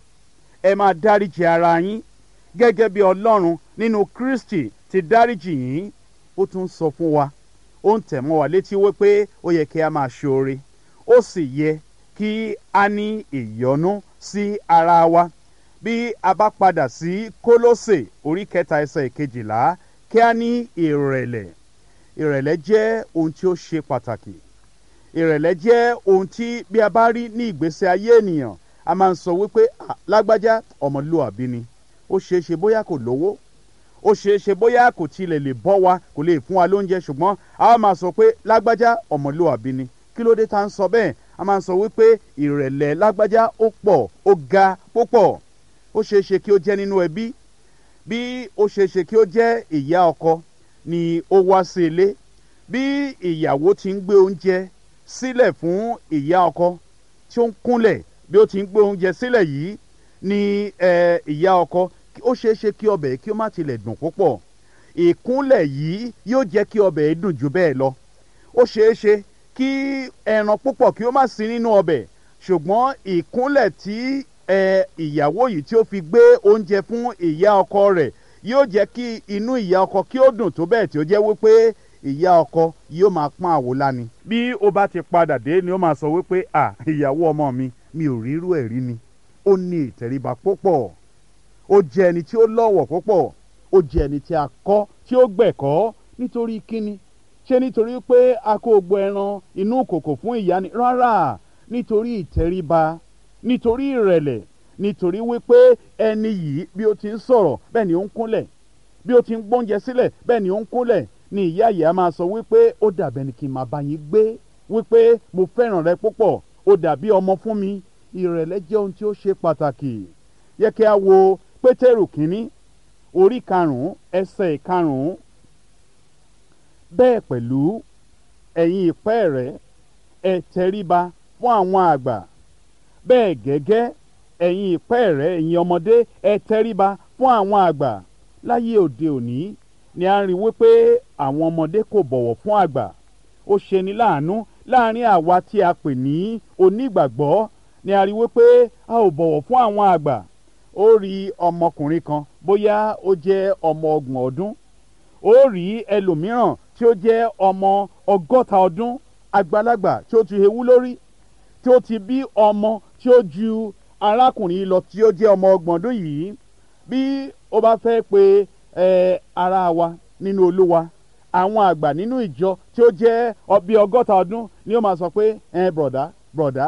ẹ máa dáríjì ara yín gẹ́gẹ́ bí Ọlọ́run nínú Kristi ti dáríjì yín. Ó tún sọ fún wa, ó ń tẹ̀ mọ́ wa létí wípé ó yẹ kí a máa ṣoore, ó sì yẹ kí a ní ìyọ́nú sí ara wa. Bí a bá padà sí Kólósè orí 3 ẹsẹ̀ 12, kí a ní ìrẹ̀lẹ̀. Ìrẹ̀lẹ̀ jẹ́ ohun tí ó ṣe pàtàkì. Ìrẹ̀lẹ̀ jẹ́ ohun tí bí a bá rí ní ìgbésí ayé ènìyàn, a máa ń sọ wípé lágbájá ọmọlúwàbí ni. Ó ṣeé ṣe bóyá kò lówó, ó ṣeé ṣe bóyá kò tilẹ̀ lè bọ́ wa, kò lè fún wa lóúnjẹ, ṣùgbọ́n a máa sọ pé lágbájá ọmọlúwàbí ni. Kí ló dé tá ń sọ bẹ́ẹ̀? A máa ń sọ wípé ìrẹ̀lẹ̀ lágbájá ó pọ̀, ó ga púpọ̀. Ó ṣeé ṣe kí ó jẹ́ nínú ẹbí, bí ó ṣeé ṣe kí ó jẹ́ ìyá ọkọ ni ó wá sí ilé, bí ìyàwó ti ń gbé oúnjẹ sílẹ̀ fún ìyá ọkọ tí ó ń kúnlẹ̀, bí ó ti ń gbé oúnjẹ sílẹ̀ yìí ni ìyá ọkọ, ó ṣeé ṣe kí ọbẹ̀ kí ó má tilẹ̀ dùn púpọ̀. Ìkúnlẹ̀ yìí yóò jẹ́ kí ọbẹ̀ dùn jù bẹ́ẹ̀ lọ. Ó ṣeé ṣe kí ẹran púpọ̀ kí ó má sí nínú ọbẹ̀, ṣùgbọ́n ìkúnlẹ̀ tí ìyàwó yìí tí ó fi gbé oúnjẹ fún ìyá ọkọ rẹ̀ yóò jẹ́ kí inú ìyá ọkọ kí ó dùn tó bẹ́ẹ̀ tí ó jẹ́ wípé ìyá ọkọ yóò máa pọ́n àwòlá ni. Bí ó bá ti padà dé ni ó máa sọ wípé ìyàwó ọmọ mi ò rírú ẹ̀ rí ni. Ó ní ìtẹríba púpọ̀, ó jẹ́ ẹni tí ó lọ́wọ̀ púpọ̀, ó jẹ́ ẹni tí a kọ́ tí ó gbẹ̀kọ́. Nítorí kíni? Ṣé nítorí pé a kó gbogbo ẹran inú kòkò fún ìyá ni? Rárá, nítorí ìtẹríba, nítorí ìrẹ̀lẹ̀, nítorí wípé ẹni yìí bí ó ti ń sọ̀rọ̀ bẹ́ẹ̀ ni ó ń kúnlẹ̀, bí ó ti ń gbóúnjẹ sílẹ̀ bẹ́ẹ̀ ni ó ń kúnlẹ̀, ni ìyá yìí a máa sọ wípé ó dàbí ẹni kí n máa bá yín gbé, wípé mo fẹ́ràn rẹ púpọ̀, ó dàbí ọmọ fún mi. Ìrẹ̀lẹ̀ jẹ́ ohun tí ó ṣe pàtàkì. Yẹ kí a wo Pétérù kínní orí 5 ẹsẹ̀ 5. Bẹ́ẹ̀ pẹ̀lú ẹ̀yin ìpẹ́ẹ̀rẹ̀, ẹ tẹríba fún àwọn àgbà. Bẹ́ẹ̀ gẹ́gẹ́ ẹ̀yin ìpẹ́ẹ̀rẹ̀, ẹ̀yin ọmọdé, ẹ tẹríba fún àwọn àgbà. Láyé òde òní ni a ń rí wípé àwọn ọmọdé kò bọ̀wọ̀ fún àgbà. Ó ṣeni láàánú láàrin àwa tí a pè ní onígbàgbọ́ ni a rí wípé a ò bọ̀wọ̀ fún àwọn àgbà. Ó rí ọmọkùnrin kan bóyá ó jẹ́ ọmọ 30 ọdún, ó rí ẹlòmíràn tí ó jẹ́ ọmọ 60 ọdún, àgbàlagbà tí ó ti hewú lórí, tí ó ti bí ọmọ tí ó ju arákùnrin lọ tí ó jẹ́ ọmọ 30 ọdún yìí. Bí ó bá fẹ́ pe ara wa nínú Olúwa, àwọn àgbà nínú ìjọ tí ó jẹ́ bí 60 ọdún ni ó máa sọ pé bọ̀dá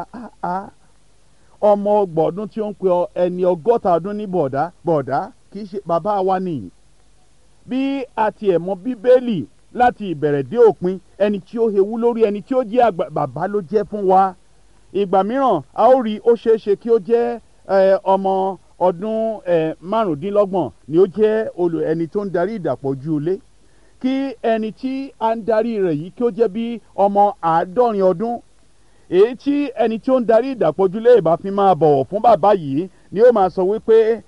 ọmọ 30 ọdún tí ó ń pe ẹni 60 ọdún ní bọ̀dá kì í ṣe bàbá wa nìyí. Bí a tiẹ̀ mọ Bíbélì láti ìbẹ̀rẹ̀ dé òpin, ẹni tí ó hewú lórí, ẹni tí ó jẹ́ àgbà, bàbá ló jẹ́ fún wa. Ìgbà mìíràn a ó rí ó ṣeé ṣe kí ó jẹ́ ọmọ ọdún 25 ni ó jẹ́ ẹni tó ń darí ìdàpọ̀ ojú ilé, kí ẹni tí a ń darí rẹ̀ yìí kí ó jẹ́ bí ọmọ 50 ọdún. Èyí tí ẹni tí ó ń darí ìdàpọ̀ ojú ilé ìbá fi máa bọ̀wọ̀ fún bàbá yìí ni ó máa sọ wípé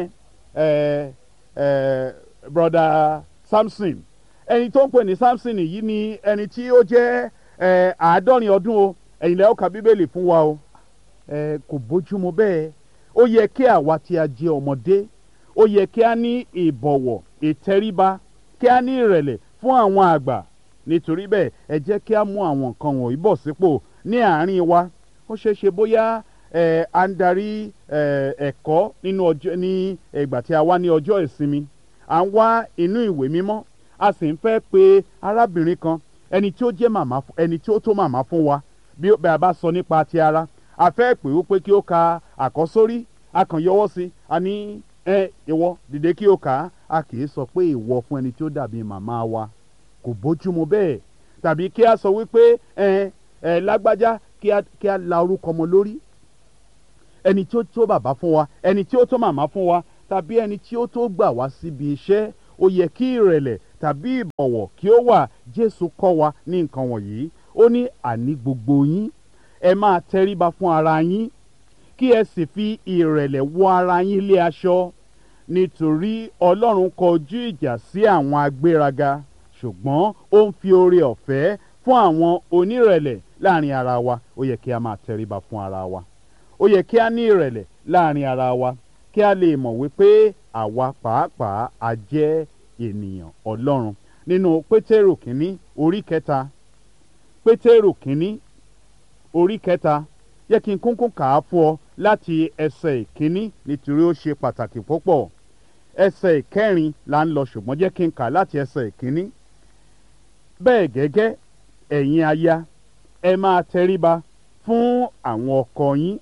brother Samson, ẹni tó ń pè ní Samson yìí ni ẹni tí ó jẹ́ 50 ọdún o, ẹ̀yin lẹ́ ó ka Bíbélì fún wa o. Kò bójúmu bẹ́ẹ̀. Ó yẹ kí àwa tí a jẹ́ ọmọdé, ó yẹ kí a ní ìbọ̀wọ̀, ìtẹríba, kí a ní ìrẹ̀lẹ̀ fún àwọn àgbà. Nítorí bẹ́ẹ̀ ẹ jẹ́ kí a mú àwọn nǹkan wọ̀nyí bọ̀ sípò ní àárín wa. Ó ṣeé ṣe bóyá a ń darí ẹ̀kọ́ ní ìgbà tí a wá ní ọjọ́ ìsinmi, à ń wá inú ìwé mímọ́, a sì ń fẹ́ pe arábìnrin kan, ẹni tí ó jẹ́ màmá, ẹni tí ó tó màmá fún wa. Bí a bá sọ nípa ti ara, a fẹ́ pè ó pé kí ó ka àkọ́sórí, a kàn yọwọ́ sí, a ní ìwọ dìde kí ó kà á. A kì í sọ pé ìwọ fún ẹni tí ó dàbí màmá wa, kò bójúmu bẹ́ẹ̀. Tàbí kí a sọ wípé lágbájá, kí a la orúkọ ọmọ lórí. Ẹni tí ó tó bàbá fún wa, ẹni tí ó tó màmá fún wa, tàbí ẹni tí ó tó gbà wá síbi iṣẹ́, ó yẹ kí ìrẹ̀lẹ̀ tàbí ìbọ̀wọ̀ kí ó wà. Jésù kọ́ wa ní nǹkan wọ̀nyí. Ó ní àní gbogbo yín ẹ máa tẹríba fún ara yín, kí ẹ sì fi ìrẹ̀lẹ̀ wọ ara yín lé aṣọ, nítorí Ọlọ́run kọjú ìjà sí àwọn agbéraga, ṣùgbọ́n ó ń fi oore ọ̀fẹ́ fún àwọn onírẹ̀lẹ̀. Láàrin ara wa ó yẹ kí a máa tẹríba fún ara wa, ó yẹ kí a ní ìrẹ̀lẹ̀ láàrin ara wa, kí a lè mọ̀ wípé àwa pàápàá a jẹ́ ènìyàn Ọlọ́run. Nínú Pétérù kínní orí kẹta, Pétérù kínní orí kẹta, yẹ kí n kúnkún kà á fún ọ láti ẹsẹ̀ ìkíní nítorí ó ṣe pàtàkì púpọ̀. Ẹsẹ̀ ìkẹrin là ń lọ, ṣùgbọ́n jẹ́ kí n kà láti ẹsẹ̀ ìkíní. Bẹ́ẹ̀ gẹ́gẹ́ ẹ̀yin aya ẹ máa tẹríba fún àwọn ọkọ yín,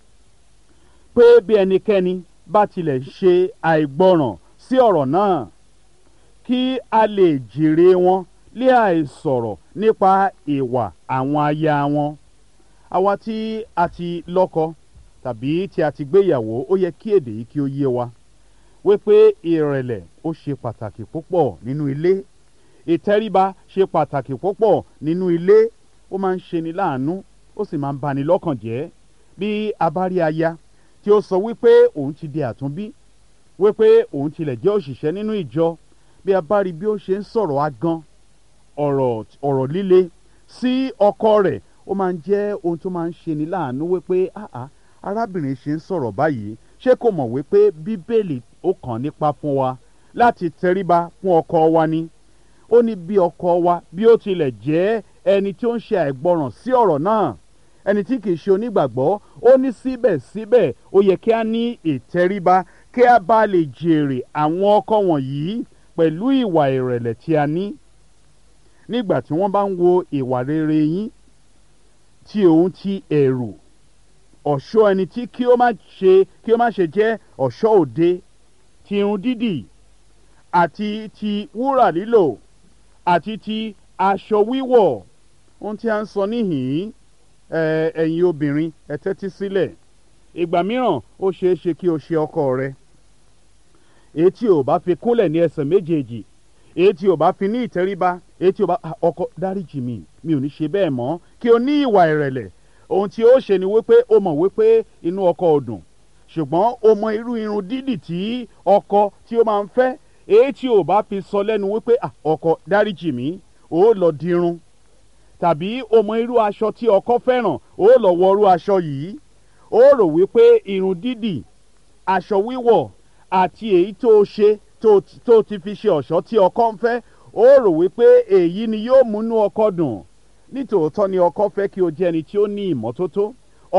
pé bí ẹnikẹ́ni bá tilẹ̀ ṣe àìgbọràn sí ọ̀rọ̀ náà, kí a lè jèrè wọn lé àìsọ̀rọ̀ nípa ìwà àwọn aya wọn. Àwa tí a ti lọ́kọ tàbí tí a ti gbéyàwó, ó yẹ kí èdè yìí kí ó yé wa wípé ìrẹ̀lẹ̀ ó ṣe pàtàkì púpọ̀ nínú ilé. Ìtẹríba ṣe pàtàkì púpọ̀ nínú ilé. Ó máa ń ṣeni láàánú, ó sì máa ń bani lọ́kàn jẹ́ bí a bá rí aya tí ó sọ wípé òun ti di àtúnbí, wípé òun tilẹ̀ jẹ́ òṣìṣẹ́ nínú ìjọ. Bí a bá rí bí ó ṣe ń sọ̀rọ̀ agan, ọ̀rọ̀ líle sí ọkọ rẹ̀, ó máa ń jẹ́ ohun tó máa ń ṣeni láàánú wípé arábìnrin ṣe ń sọ̀rọ̀ báyìí, ṣé kò mọ̀ wípé Bíbélì ó kàn nípa fún wa láti tẹríba fún ọkọ wa ni. Ó ní bí ọkọ wa bí ó tilẹ̀ jẹ́ ẹni tí ó ń ṣe àìgbọràn sí ọ̀rọ̀ náà, ẹni tí kìí ṣe onígbàgbọ́, ó ní síbẹ̀síbẹ̀ ó yẹ kí a ní ìtẹríba, kí a bá lè jèrè àwọn ọkọ wọ̀nyí pẹ̀lú ìwà ìrẹ̀lẹ̀ tí a ní. Nígbà tí wọ́n bá ń wo ìwà rere yín, tí òun ti ẹ̀rù ọ̀ṣọ́ ẹni tí kí ó má ṣe jẹ́ ọ̀ṣọ́ òde, ti irun dídì àti ti wúrà lílò àti ti aṣọ wíwọ̀. Ohun tí a ń sọ níhìn-ín, ẹ̀yin obìnrin ẹ tẹ́tí sílẹ̀. Ìgbà mìíràn ó ṣeé ṣe kí o ṣe ọkọ rẹ, èyí tí ò bá fi kúnlẹ̀ ní ẹsẹ̀ méjèèjì, èyí tí ò bá fi ní ìtẹríba, èyí tí ò bá ọkọ dáríjì mi ò ní ṣe bẹ́ẹ̀ mọ́, kí o ní ìwà ìrẹ̀lẹ̀. Ohun tí ó ṣe ni wípé ó mọ̀ wípé inú ọkọ ò dùn, ṣùgbọ́n ó mọ irú irun dídì tí ọkọ tí ó máa ń fẹ́. Èyí tí ò bá fi sọ lẹ́nu wípé ọkọ dáríjì mi, ó lọ dirun. Tàbí ó mọ irú aṣọ tí ọkọ fẹ́ràn, ó lọ wọ irú aṣọ yìí. Ó rò wípé irun dídì, aṣọ wíwọ̀ àti èyí tó ṣe tó ti fi ṣe ọ̀ṣọ́ tí ọkọ ń fẹ́, ó rò wípé èyí ni yóò múnú ọkọ dùn. Nítòótọ́ ni ọkọ fẹ́ kí o jẹ́ ẹni tí ó ní ìmọ́tótó.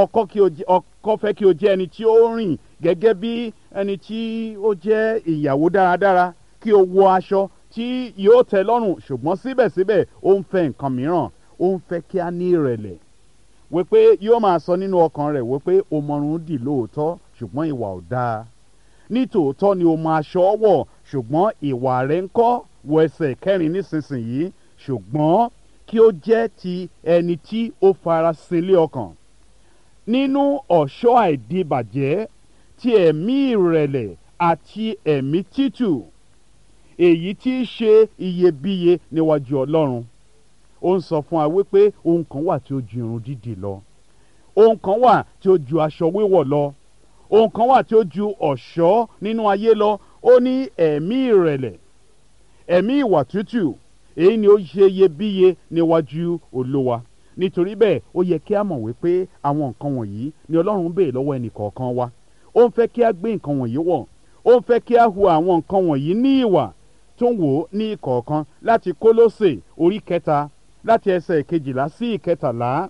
Ọkọ fẹ́ kí o jẹ́ ẹni tí ó rìn gẹ́gẹ́ bí ẹni tí ó jẹ́ ìyàwó dáradára, kí o wọ aṣọ tí yóò tẹ́ lọ́rùn. Ṣùgbọ́n síbẹ̀síbẹ̀ ó ń fẹ́ nǹkan mìíràn. Ó ń fẹ́ kí a ní ìrẹ̀lẹ̀, wípé yóò máa sọ nínú ọkàn rẹ̀ wípé o mọrun dì lóòótọ́, ṣùgbọ́n ìwà ò dáa. Nítòótọ́ ni o mọ aṣọ wọ̀, ṣùgbọ́n ìwà rẹ̀ ń kọ́. Wọ ẹsẹ̀ kẹrin nísinsìnyí. Ṣùgbọ́n kí ó jẹ́ ti ẹni tí ó farasin lé ọkàn, nínú ọ̀ṣọ́ àìdíbàjẹ́ ti ẹ̀mí ìrẹ̀lẹ̀ àti ẹ̀mí tútù, èyí tí í ṣe iyebíye níwájú Ọlọ́run. Ó ń sọ fún wa wípé ohun kan wà tí ó ju irun dídì lọ, ohun kan wà tí ó ju aṣọ wíwọ̀ lọ, ohun kan wà tí ó ju ọ̀ṣọ́ nínú ayé lọ. Ó ní ẹ̀mí ìrẹ̀lẹ̀, ẹ̀mí ìwà tútù, èyí ni ó ṣe iyebíye níwájú Olúwa. Nítorí bẹ́ẹ̀ ó yẹ kí a mọ̀ wípé àwọn nǹkan wọ̀nyí ni Ọlọ́run ń béèrè lọ́wọ́ ẹnì kọ̀ọ̀kan wa. Ó ń fẹ́ kí a gbé nǹkan wọ̀nyí wọ̀, ó ń fẹ́ kí a hu àwọn nǹkan wọ̀nyí ní ìwà tó ń wò ó ní ìkọ̀ọ̀kan. Láti Kólósè orí kẹta, láti ẹsẹ̀ ìkejìlá sí ìkẹtàlá.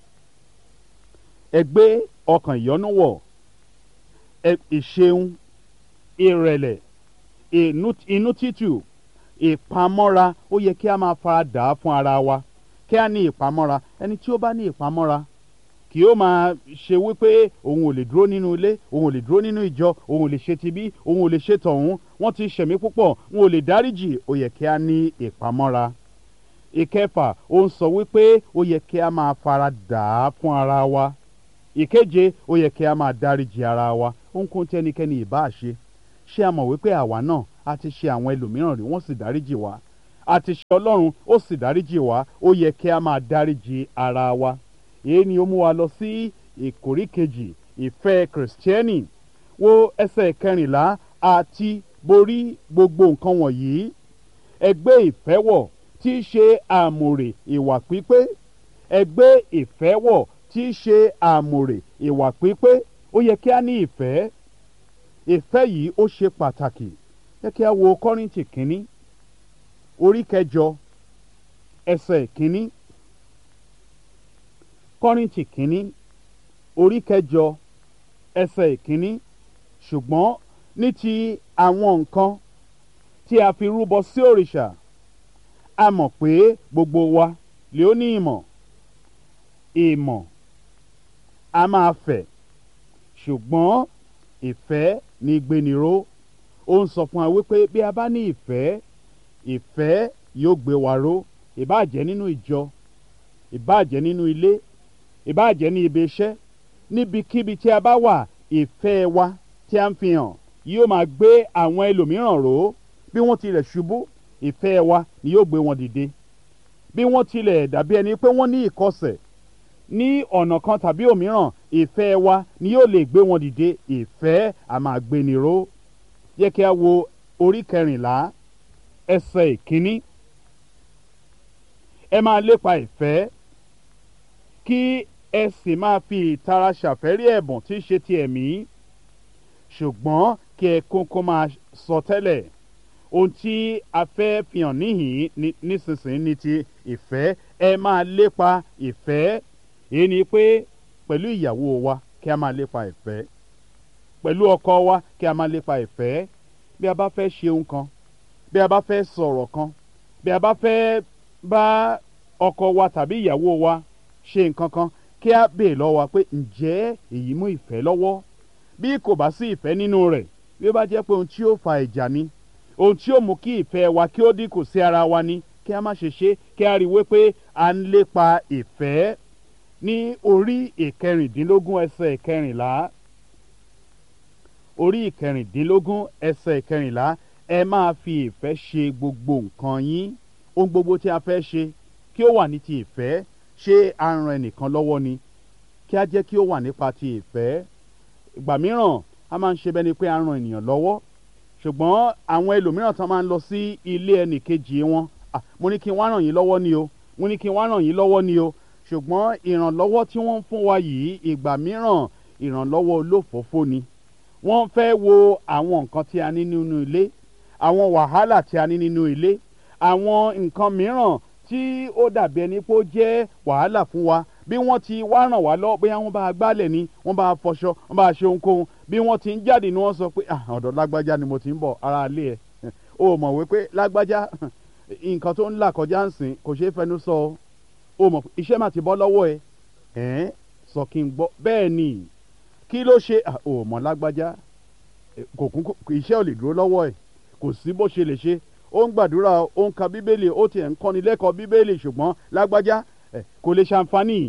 Ẹ gbé ọkàn ìyọ́nú wọ̀, ìṣeun, ìrẹ̀lẹ̀, inú títù, ìpamọ́ra. Ó yẹ kí a máa fara dà á fún ara wa, kí a ní ìpamọ́ra. Ẹni tí ó bá ní ìpamọ́ra kì yóò máa ṣe wípé òun ò lè dúró nínú ilé, òun ò lè dúró nínú ìjọ, òun ò lè ṣe tibí, òun ò lè ṣe tọ̀hún, wọ́n ti ṣẹ̀mí púpọ̀, òun ò lè dáríjì. Ó yẹ kí a ní ìpamọ́ra. Ìkẹfà, ó ń sọ wípé ó yẹ kí a máa fara dà á fún ara wa. Ìkeje, ó yẹ kí a máa dáríjì ara wa. Ohunkóhun tí ẹnikẹ́ni ìbá ṣe ṣé a mọ̀ wípé àwa náà a ti ṣe àwọn ẹlòmíràn rí wọ́n sì dáríjì wá, a ti ṣe Ọlọ́run ó sì dáríjì wá, ó yẹ kí a máa dáríjì ara wa. èyí ni ó mú wa lọ sí ìkórí kejì, ìfẹ́ kìrìsìtẹ́nì. Wo ẹsẹ̀ 14, àti borí gbogbo nǹkan wọ̀nyí ẹ gbé ìfẹ́ wọ̀ tí í ṣe àmùrè ìwà pípé. ẹ gbé ìfẹ́ wọ̀ tí í ṣe àmùrè ìwà pípé. ó yẹ kí a ní ìfẹ́. ìfẹ́ yìí ó ṣe pàtàkì. yẹ kí a wo Kọ́ríńtì kínní orí 8 ẹsẹ̀ 1. Kọ́ríńtì kínní orí 8 ẹsẹ̀ 1. ṣùgbọ́n ní ti àwọn nǹkan tí a fi rúbọ sí òrìṣà, a mọ̀ pé gbogbo wa lè ó ní ìmọ̀. ìmọ̀ a máa fẹ̀, ṣùgbọ́n ìfẹ́ ní gbéniró. ó ń sọ fún wa wípé bí a bá ní ìfẹ́, ìfẹ́ yóò gbé wa ró. ìbáà jẹ́ nínú ìjọ, ìbáà jẹ́ nínú ilé, ìbáà jẹ́ ní ibi iṣẹ́, níbikíbi tí a bá wà, ìfẹ́ wa tí a ń fi hàn yóò máa gbé àwọn ẹlòmíràn ró. bí wọ́n tilẹ̀ ṣubú, ìfẹ́ wa ni yóò gbé wọn dìde. bí wọ́n tilẹ̀ dàbí ẹni pé wọ́n ní ìkọsẹ̀ ní ọ̀nà kan tàbí òmíràn, ìfẹ́ wa ni yóò lè gbé wọn dìde. ìfẹ́ a máa gbéni ró. yẹ kí a wo orí 14 ẹsẹ̀ 1. ẹ máa lépa ìfẹ́, kí ẹ sì máa fi ìtara ṣàfẹ́rí ẹ̀bùn tí í ṣe ti ẹ̀mí, ṣùgbọ́n kí ẹ kókó máa sọ tẹ́lẹ̀. ohun tí a fẹ́ fi hàn níhìn nísinsìnyí ni ti ìfẹ́. ẹ máa lépa ìfẹ́. èyí ni pé pẹ̀lú ìyàwó wa kí a máa lépa ìfẹ́, pẹ̀lú ọkọ wa kí a máa lépa ìfẹ́. bí a bá fẹ́ ṣe ohun kan, bí a bá fẹ́ sọ̀rọ̀ kan, bí a bá fẹ́ bá ọkọ wa tàbí ìyàwó wa ṣe nǹkan kan, kí a béè lọ́wọ́ wa pé ǹjẹ́ èyí mú ìfẹ́ lọ́wọ́? bí kò bá sí ìfẹ́ nínú rẹ̀, bí ó bá jẹ́ pé ohun tí ó fa ìjà ni, ohun tí ó mú kí ìfẹ́ wa kí ó dínkù sí ara wa ni, kí a má ṣe ṣe. kí a rí wípé à ń lépa ìfẹ́. ní orí 15 ẹsẹ̀ 14, orí 15 ẹsẹ̀ 14, ẹ máa fi ìfẹ́ ṣe gbogbo nǹkan yín. ohun gbogbo tí a fẹ́ ṣe kí ó wà ní ti ìfẹ́. ṣé a ń ran ẹnìkan lọ́wọ́ ni? kí a jẹ́ kí ó wà nípa ti ìfẹ́. ìgbà mìíràn a máa ń ṣe bẹ́ni pé a ń ran ènìyàn lọ́wọ́, ṣùgbọ́n àwọn ẹlòmíràn tán máa ń lọ sí ilé ẹnì kejì wọn. mo ní kí n wá ràn yín lọ́wọ́ ni o, mo ní kí n wá ràn yín lọ́wọ́ ni o. ṣùgbọ́n ìrànlọ́wọ́ tí wọ́n ń fún wa yìí, ìgbà mìíràn ìrànlọ́wọ́ olófòófó ni. wọ́n fẹ́ wo àwọn nǹkan tí a ní nínú ilé, àwọn wàhálà tí a ní nínú ilé, àwọn nǹkan mìíràn tí ó dàbí ẹni pé ó jẹ́ wàhálà fún wa. bí wọ́n ti wá ràn wá lọ, bóyá wọ́n bá gbálẹ̀ ni, wọ́n bá fọṣọ, wọ́n bá ṣe ohunkóhun, bí wọ́n ti ń jáde ni wọ́n sọ pé ọ̀dọ̀ lágbájá ni mo ti ń bọ̀, ara ilé ẹ̀. o mọ̀ wípé lágbájá nǹkan tó ń là kọjá ń sìn kò ṣeé fẹnu sọ. o mọ̀ iṣẹ́ mà ti bọ́ lọ́wọ́ ẹ. sọ kí n gbọ́. bẹ́ẹ̀ ni, kí ló ṣe? o mọ̀ lágbájá iṣẹ́ ò lè dúró lọ́wọ́ ẹ̀, kò sí bó ṣe lè ṣe. ó ń gbàdúrà, ó ń ka bíbélì, ó tiẹ̀ ń kọ́ni lẹ́kọ̀ọ́ bíbélì, ṣùgbọ́n lágbájá kò lè ṣàǹfààní.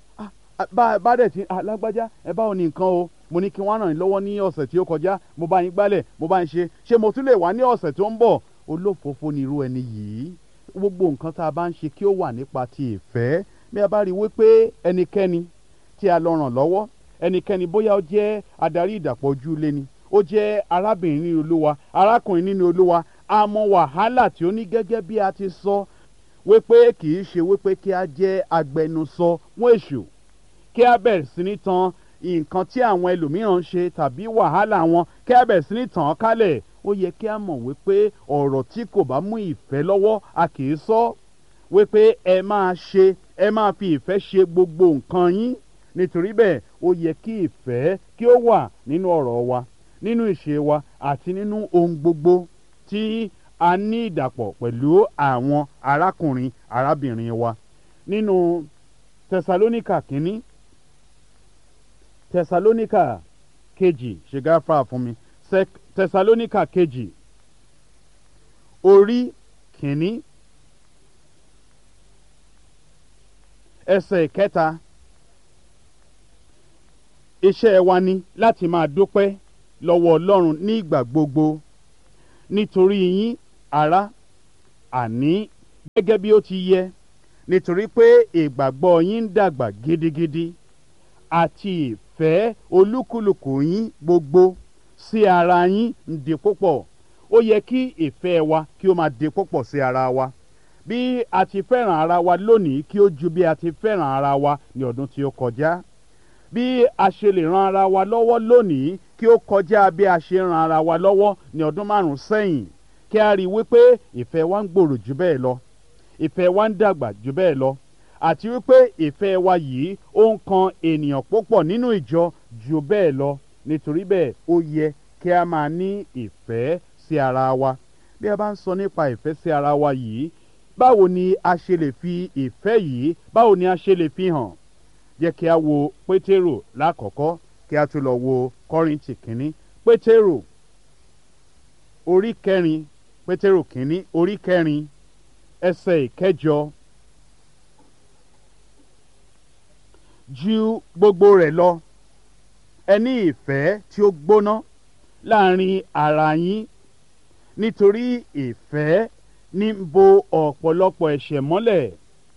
bá dẹ̀ ti lágbájá báwo ni nǹkan o, mo ní kí wọ́n ràn yín lọ́wọ́ ní ọ̀sẹ̀ tí ó kọjá, mo bá yín gbálẹ̀, mo bá yín ṣe mo tún lè wá ní ọ̀sẹ̀ tó ń bọ̀? olófòófó ni irú ẹni yìí. gbogbo nǹkan tá a bá ń ṣe kí ó wà nípa ti ìfẹ́. bí a bá rí wípé ẹnikẹ́ni tí a lọ ràn lọ́wọ́, ẹnikẹ́ni bóyá ó jẹ́ adarí ìdàpọ̀ ojú ilé ni, ó jẹ́ arábìnrin nínú Olúwa, arákùnrin nínú Olúwa, a mọ wàhálà tí ó ní, gẹ́gẹ́ bí a ti sọ wípé kì í ṣe wípé kí a jẹ́ agbẹnusọ fún èṣù, kí a bẹ̀rẹ̀ sí ní tan nǹkan tí àwọn ẹlòmíràn ń ṣe tàbí wàhálà wọn, kí a bẹ̀rẹ̀ sí ní tàn án kálẹ̀. ó yẹ kí a mọ̀ wípé ọ̀rọ̀ tí kò bá mú ìfẹ́ lọ́wọ́ a kì í sọ. wípé ẹ máa fi ìfẹ́ ṣe gbogbo nǹkan yín. nítorí bẹ́ẹ̀ ó yẹ kí ìfẹ́ kí ó wà nínú ọ̀rọ̀ wa, nínú ìṣe wa, àti nínú ohun gbogbo tí a ní ìdàpọ̀ pẹ̀lú àwọn arákùnrin arábìnrin wa. nínú Tẹsalóníkà kínní, Tẹsalóníkà kejì, ṣe gáfárà fún mi, Tẹsalóníkà kejì orí kínní ẹsẹ̀ 3. iṣẹ́ wa ni láti máa dúpẹ́ lọ́wọ́ Ọlọ́run ní ìgbà gbogbo nítorí yín ará, àní gẹ́gẹ́ bí ó ti yẹ, nítorí pé ìgbàgbọ́ yín ń dàgbà gidigidi àti ìfẹ́ olúkúlùkù yín gbogbo sí ara yín ń di púpọ̀. Ó yẹ kí ìfẹ́ wa kí ó máa di púpọ̀ sí ara wa. Bí a ti fẹ́ràn ara wa lónìí kí ó ju bí a ti fẹ́ràn ara wa ní ọdún tí ó kọjá. Bí a ṣe lè ran ara wa lọ́wọ́ lónìí kí ó kọjá bí a ṣe ran ara wa lọ́wọ́ ní ọdún 5 sẹ́yìn. Kí a rí wípé ìfẹ́ wa ń gbòòrò jù bẹ́ẹ̀ lọ, ìfẹ́ wa ń dàgbà jù bẹ́ẹ̀ lọ, àti wípé ìfẹ́ wa yìí ó ń kan ènìyàn púpọ̀ nínú ìjọ jù bẹ́ẹ̀ lọ. Nítorí bẹ́ẹ̀ ó yẹ kí a máa ní ìfẹ́ sí ara wa. Bí a bá ń sọ nípa ìfẹ́ sí ara wa yìí, báwo ni a ṣe lè fi ìfẹ́ yìí, báwo ni a ṣe lè fi hàn? Jẹ́ kí a wo Pétérù lákọ̀ọ́kọ́ kí a tún lọ wo Kọ́ríńtì kínní. Pétérù orí kẹrin, Pétérù kínní orí kẹrin ẹsẹ̀ ìkẹjọ. Ju gbogbo rẹ̀ lọ, ẹ ní ìfẹ́ tí ó gbóná láàrin ara yín, nítorí ìfẹ́ ní ń bo ọ̀pọ̀lọpọ̀ ẹ̀ṣẹ̀ mọ́lẹ̀.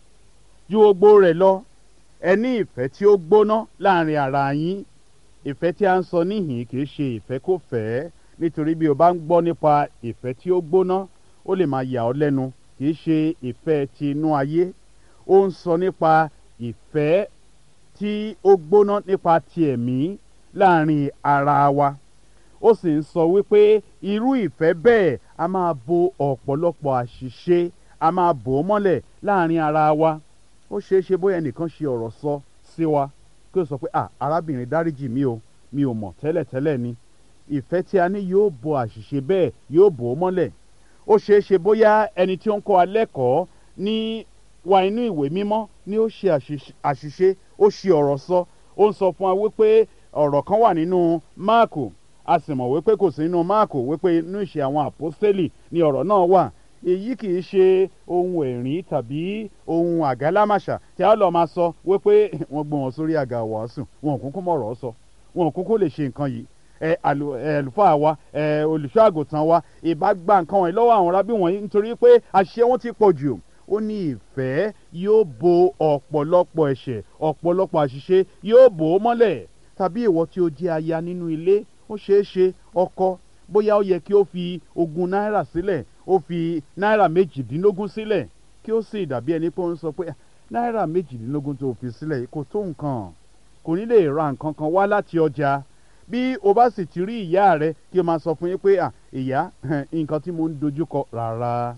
Ju gbogbo rẹ̀ lọ, ẹ ní ìfẹ́ tí ó gbóná láàrin ara yín. Ìfẹ́ tí a ń sọ níhìn kì í ṣe ìfẹ́ kò fẹ́, nítorí bí o bá ń gbọ́ nípa ìfẹ́ tí ó gbóná ó lè máa yà ọ́ lẹ́nu. Kì í ṣe ìfẹ́ ti inú ayé. Ó ń sọ nípa ìfẹ́ tí ó gbóná nípa ti ẹ̀mí láàrin ara wa. Ó sì ń sọ wípé irú ìfẹ́ bẹ́ẹ̀ a máa bo ọ̀pọ̀lọpọ̀ àṣìṣe, a máa bò ó mọ́lẹ̀ láàrin ara wa. Ó ṣeé ṣe bóyá ẹnìkan ṣe ọ̀rọ̀ sọ sí wa kí ó sọ pé arábìnrin dáríjì mí o, mi ò mọ̀ tẹ́lẹ̀tẹ́lẹ̀ ni. Ìfẹ́ tí a ní yóò bo àṣìṣe bẹ́ẹ̀, yóò bò ó mọ́lẹ̀. Ó ṣeé ṣe bóyá ẹni tí ó ń kọ́ wa lẹ́kọ̀ọ́ ní wa inú ìwé mímọ́ ni ó ṣe àṣìṣe, ó ṣe ọ̀rọ̀ sọ. Ó ń sọ fún wa wípé ọ̀rọ̀ kan wà nínú Máàkù, a sì mọ̀ wípé kò sí nínú Máàkù, wípé inú ìṣe àwọn àpọ́stélì ni ọ̀rọ̀ náà wà. Èyí kì í ṣe ohun ẹ̀rín tàbí ohun àgálámàṣà tí a lọ máa sọ wípé wọ́n gbé wọn sórí àga wàásù, wọn ò kúkú mọ̀rọ̀ sọ, wọn ò kúkú lè ṣe nǹkan yìí. Àlùfáà wa, olùṣọ́ àgùntàn wa ìbá gba nǹkan wọ̀nyí lọ́wọ́ àwọn rábí wọ̀nyí nítorí pé àṣìṣe wọn ti pọ̀ jù. Ó ní ìfẹ́ yóò bo ọ̀pọ̀lọpọ̀ ẹ̀ṣẹ̀, ọ̀pọ̀lọpọ̀ àṣìṣe yóò bò ó mọ́lẹ̀. Tàbí ìwọ tí ó jẹ́ aya nínú ilé, ó ṣeé ṣe ọkọ bóyá ó yẹ kí ó fi 20 náírà sílẹ̀, ó fi náírà 18 sílẹ̀, kí ó sì dàbí ẹni pé ó ń sọ pé náírà 18 tó fi sílẹ̀ kò tó nǹkan, kò ní lè ra nǹkan kan wá láti ọjà. Bí o bá sì ti rí ìyá rẹ kí o máa sọ fún yín pé ìyá, nǹkan tí mo ń dojúkọ rárá.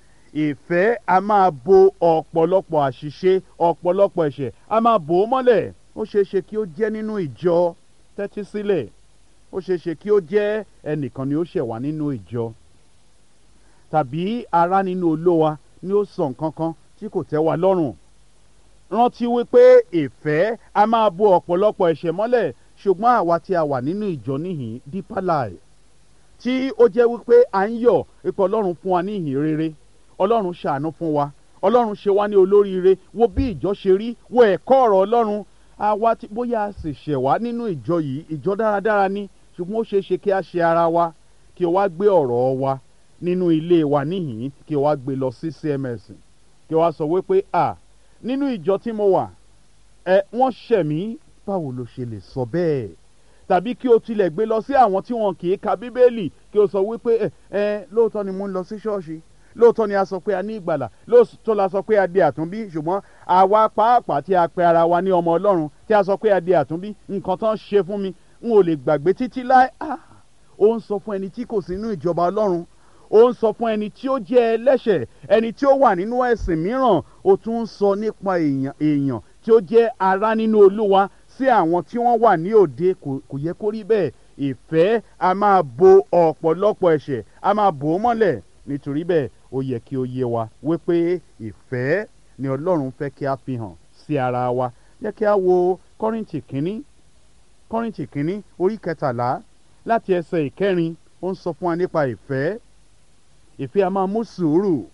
Ìfẹ́ a máa bo ọ̀pọ̀lọpọ̀ àṣìṣe, ọ̀pọ̀lọpọ̀ ẹ̀ṣẹ̀ a máa bò ó mọ́lẹ̀. Ó ṣeé ṣe kí ó jẹ́ nínú ìjọ, tẹ́tí sílẹ̀. Ó ṣeé ṣe kí ó jẹ́ ẹnìkan ni ó ṣẹ̀ wá nínú ìjọ, tàbí ará nínú Olúwa ni ó sọ nǹkan kan tí kò tẹ́ wa lọ́rùn. Rántí wípé ìfẹ́ a máa bo ọ̀pọ̀lọpọ̀ ẹ̀ṣẹ̀ mọ́lẹ̀. Ṣùgbọ́n àwa tí a wà nínú ìjọ níhìn Deeper Life, tí ó jẹ́ wípé à ń yọ̀ ipò Ọlọ́run fún wa ní ìhìn rere, Ọlọ́run ṣàánú fún wa, Ọlọ́run ṣe wá ní olóríire, wo bí ìjọ ṣe rí, wo ẹ̀kọ́ ọ̀rọ̀ Ọlọ́run. Àwa tí bóyá a sì ṣẹ̀ wá nínú ìjọ yìí, ìjọ dáradára ni, ṣùgbọ́n ó ṣeé ṣe kí a ṣe ara wa, kí o wá gbé ọ̀rọ̀ wa nínú ilé wa níhìn, kí o wá gbé lọ sí CMS, kí o wá sọ wípé nínú ìjọ tí mo wà wọ́n ṣẹ̀ mí. Báwo lo ṣe lè sọ bẹ́ẹ̀? Tàbí kí o tilẹ̀ gbé lọ sí àwọn tí wọn kì í ka Bíbélì, kí o sọ wípé lóòótọ́ ni mo ń lọ sí ṣọ́ọ̀ṣì, lóòótọ́ ni a sọ pé a ní ìgbàlà, lóòótọ́ la sọ pé a di àtúnbí, ṣùgbọ́n àwa pàápàá tí a pe ara wa ní ọmọ Ọlọ́run, tí a sọ pé a di àtúnbí, nǹkan tán ṣe fún mi n ò lè gbàgbé títí láé. Ó ń sọ fún ẹni tí kò sí nínú ìjọba Ọlọ́run, ó ń sọ fún ẹni tí ó jẹ́ ẹlẹ́ṣẹ̀, ẹni tí ó wà nínú ẹ̀sìn mìíràn. Ó tún ń sọ nípa èèyàn tí ó jẹ́ ará nínú Olúwa sí àwọn tí wọ́n wà ní òde. Kò yẹ kó rí bẹ́ẹ̀. Ìfẹ́ a máa bo ọ̀pọ̀lọpọ̀ ẹ̀ṣẹ̀, a máa bò ó mọ́lẹ̀. Nítorí bẹ́ẹ̀ ó yẹ kí ó yé wa wípé ìfẹ́ ni Ọlọ́run fẹ́ kí a fi hàn sí ara wa. Jẹ́ kí a wo Kọ́ríńtì kínní orí 13 láti ẹsẹ̀ 4. Ó ń sọ fún wa nípa ìfẹ́. Ìfẹ́ a máa mú sùúrù.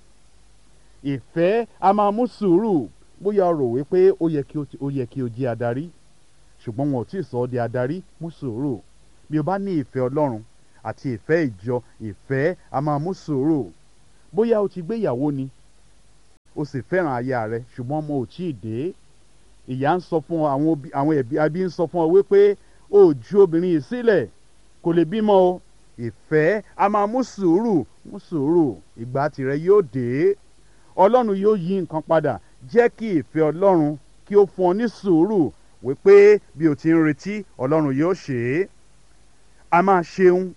Ìfẹ́ a máa mú sùúrù. Bóyá o rò wípé ó yẹ kí o jẹ́ adarí, ṣùgbọ́n wọn ò tí ì sọ ọ́ di adarí, mú sùúrù. bí o bá ní ìfẹ́ Ọlọ́run àti ìfẹ́ ìjọ, ìfẹ́ a máa mú sùúrù. Bóyá o ti gbéyàwó ni, o sì fẹ́ràn aya rẹ ṣùgbọ́n ọmọ ò tí ì dé. Ìyá ń sọ fún ọ, àwọn ẹbí ń sọ fún ọ wípé o ju obìnrin yìí sílẹ̀, kò lè bímọ o. Ìfẹ́ a máa mú sùúrù, ìgbà tirẹ̀ yóò dé. Ọlọ́run yóò yí nǹkan padà. Jẹ́ kí ìfẹ́ Ọlọ́run kí ó fún ọ ní sùúrù wípé bí o ti ń retí Ọlọ́run yóò ṣe é. A máa ṣeun.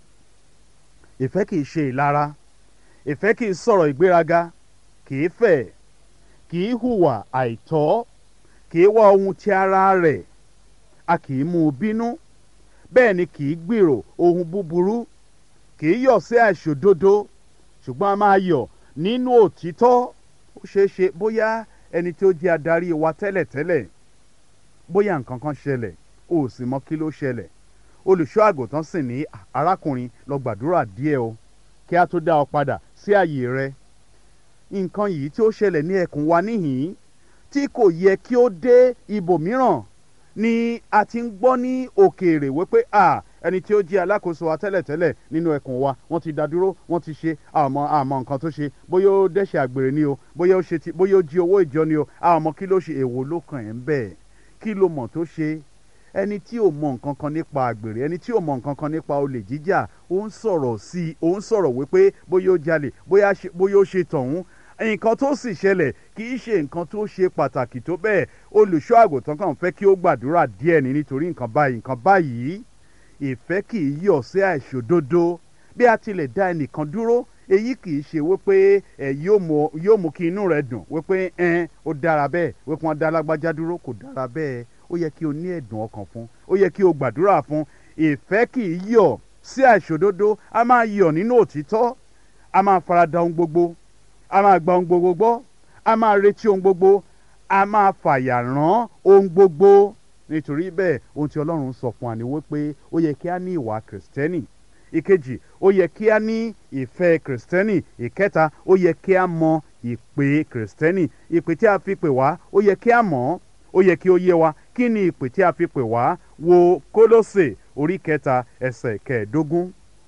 Ìfẹ́ kìí ṣe ìlara. Ìfẹ́ kìí sọ̀rọ̀ ìgbéraga, kìí fẹ̀, kìí hùwà àìtọ́, kìí wá ohun ti ara rẹ̀, a kìí mú un bínú, bẹ́ẹ̀ ni kìí gbèrò ohun búburú, kìí yọ̀ sí àìṣòdodo, ṣùgbọ́n a máa yọ̀ nínú òtítọ́. Ó ṣeé ṣe bóyá ẹni tí ó jẹ́ adarí wa tẹ́lẹ̀tẹ́lẹ̀, bóyá nǹkan kan ṣẹlẹ̀, o ò sì mọ kí ló ṣẹlẹ̀. Olùṣọ́ àgùntàn sì ní, arákùnrin, lọ gbàdúrà díẹ̀ o kí a tó dá ọ padà sí àyè rẹ. Nǹkan yìí tí ó ṣẹlẹ̀ ní ẹkùn wa níhìn-ín tí kò yẹ kí ó dé ibòmíràn ni a ti ń gbọ́ ní òkèèrè wípé ẹni tí ó jẹ́ alákòóso wa tẹ́lẹ̀tẹ́lẹ̀ nínú ẹkùn wa wọ́n ti dá dúró, wọ́n ti ṣe àmọ́ nǹkan tó ṣe, bóyá ó dẹ́ṣẹ̀ àgbèrè ni o, bóyá ó jí owó ìjọ ni o, àmọ́ kí ló ṣe, èwo ló kàn ẹ́ ń bẹ̀, kí ló mọ̀ tó ṣe. Ẹni tí ò mọ nǹkan kan nípa àgbèrè, ẹni tí ò mọ nǹkan kan nípa olè jíjà, ó ń sọ̀rọ̀ sí i, ó ń sọ̀rọ̀ wípé bóyá ó jalè, bóyá ó ṣe tọ̀hún. Nǹkan tó sì ṣẹlẹ̀ kì í ṣe nǹkan tó ṣe pàtàkì tó bẹ́ẹ̀. Olùṣọ́ àgùntàn kàn fẹ́ kí ó gbàdúrà díẹ̀ ni nítorí nǹkan báyìí. Ìfẹ́ kì í yọ̀ sí àìṣòdodo. Bí a tilẹ̀ dá ẹnìkan dúró, èyí kì í ṣe wípé yóò mú kí inú rẹ dùn wípé ó dára bẹ́ẹ̀, wípé wọ́n dá lágbájá dúró, kò dára bẹ́ẹ̀. Ó yẹ kí o ní ẹ̀dùn ọkàn fún, ó yẹ kí o gbàdúrà fún. Ìfẹ́ kì í yọ̀ sí àìṣòdodo, a máa yọ̀ nínú òtítọ́, a máa farada ohun gbogbo, a máa gba ohun gbogbo gbọ́, a máa retí ohun gbogbo, a máa fàyà rán ohun gbogbo. Nítorí bẹ́ẹ̀ ohun tí Ọlọ́run sọ fún wa ni wípé ó yẹ kí a ní ìwà Kìrìsìtẹ́nì. Ìkejì, ó yẹ kí a ní ìfẹ́ Kìrìsìtẹ́nì. Ìkẹta, ó yẹ kí a mọ ìpè Kìrìsìtẹ́nì. Ìpè tí a fi pè wá, ó yẹ kí a mọ̀, ó yẹ kí ó yé wa. Kí ni ìpè tí a fi pè wá? Wo Kólósè orí 3 ẹsẹ̀ 15.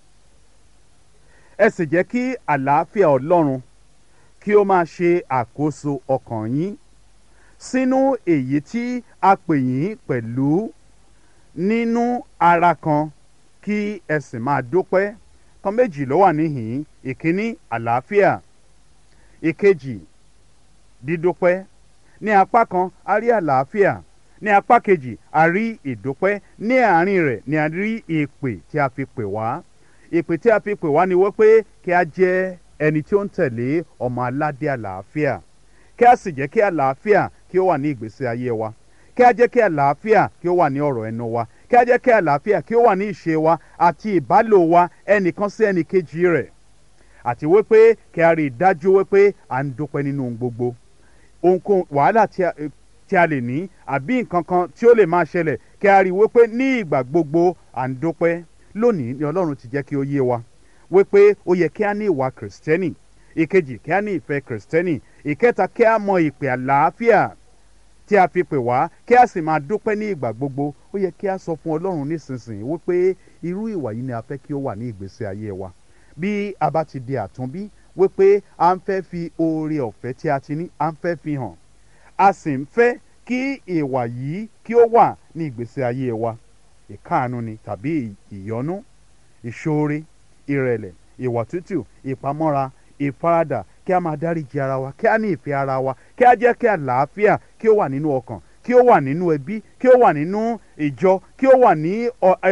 Ẹ sì jẹ́ kí àlàáfíà Ọlọ́run kí ó máa ṣe àkóso ọkàn yín sínú èyí tí a pè yín pẹ̀lú nínú ara kan, kí ẹ sì máa dúpẹ́. Kan méjì ló wà níhìn-ín. Ìkíní, àlàáfíà. Ìkejì, dídúpẹ́. Ní apá kan a rí àlàáfíà, ní apá kejì a rí ìdúpẹ́. Ní àárín rẹ̀ ni a rí ìpè tí a fi pè wá. Ìpè tí a fi pè wá ni wípé kí a jẹ́ ẹni tí ó ń tẹ̀lé ọmọ aládé àlàáfíà, kí a sì jẹ́ kí àlàáfíà kí ó wà ní ìgbésí ayé wa, kí a jẹ́ kí àlàáfíà kí ó wà ní ọ̀rọ̀ ẹnu wa, kí a jẹ́ kí àlàáfíà kí ó wà ní ìṣe wa àti ìbálò wa ẹnìkan sí ẹnìkejì rẹ̀, àti wípé kí a rí i dájú wípé à ń dúpẹ́ nínú ohun gbogbo. Ohunkóhun wàhálà tí a lè ní àbí nǹkan kan tí ó lè máa ṣẹlẹ̀, kí a rí i wípé ní ìgbà gbogbo à ń dúpẹ́. Lónìí ni Ọlọ́run ti jẹ́ kí ó yé wa wípé ó yẹ kí a ní ìwà Kìrìsìtẹ́nì. Ìkejì, kí a ní ìfẹ́ Kìrìsìtẹ́nì. Ìkẹta, kí a mọ ìpè àlàáfíà tí a fi pè wá, kí a sì máa dúpẹ́ ní ìgbà gbogbo. Ó yẹ kí a sọ fún Ọlọ́run nísinsìnyí wípé irú ìwà yìí ni a fẹ́ kí ó wà ní ìgbésí ayé wa. Bí a bá ti di àtúnbí, wípé a ń fẹ́ fi oore ọ̀fẹ́ tí a ti ní, a ń fẹ́ fi hàn, a sì ń fẹ́ kí ìwà yìí kí ó wà ní ìgbésí ayé wa. Ìkáàánú ni tàbí ìyọ́nú, ìṣoore, ìrẹ̀lẹ̀, ìwà tútù, ìpamọ́ra, ìfaradà, kí a máa dáríjì ara wa, kí a ní ìfẹ́ ara wa, kí a jẹ́ kí àlàáfíà kí ó wà nínú ọkàn, kí ó wà nínú ẹbí, kí ó wà nínú ìjọ, kí ó wà ní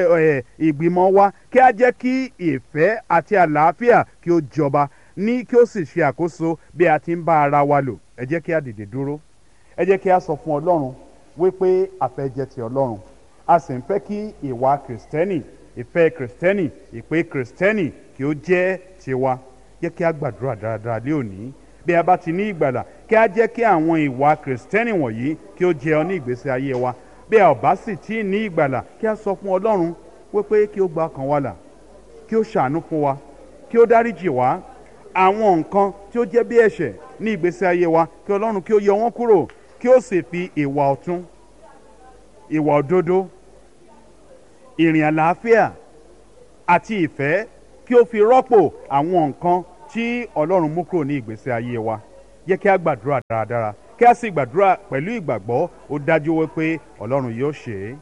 ìgbìmọ̀ wa, kí a jẹ́ kí ìfẹ́ àti àlàáfíà kí ó jọba kí ó sì ṣe àkóso bí a ti ń bá ara wa lò. Ẹ jẹ́ kí a dìde dúró. Ẹ jẹ́ kí a sọ fún Ọlọ́run wípé a fẹ́ jẹ́ ti Ọlọ́run, a sì ń fẹ́ kí ìwà Kìrìsìtẹ́nì, ìfẹ́ Kìrìsìtẹ́nì, ìpè Kìrìsìtẹ́nì kí ó jẹ́ tiwa. Jẹ́ kí a gbàdúrà dáradára lé òní. Bí a bá ti ní ìgbàlà, kí a jẹ́ kí àwọn ìwà Kìrìsìtẹ́nì wọ̀nyí kí ó jẹyọ ní ìgbésí ayé wa. Bí a ò bá sì tí ì ní ìgbàlà, kí a sọ fún Ọlọ́run wípé kí ó gba ọkàn wa là, kí ó ṣàánú fún wa, kí ó dáríjì wá. Àwọn nǹkan tí ó jẹ́ bí ẹ̀ṣẹ̀ ní ìgbésí ayé wa, kí Ọlọ́run kí ó yọ wọ́n kúrò, kí ó sì fi ìwà ọ̀tún, ìwà òdodo, ìrìn àlàáfíà àti ìfẹ́ kí ó fi rọ́pò àwọn nǹkan tí ọlọ́run mú kúrò ní ìgbésí ayé wa. Jẹ́ kí a gbàdúrà dáradára, kí a sì gbàdúrà pẹ̀lú ìgbàgbọ́. Ó dájú wípé ọlọ́run yóò ṣe é.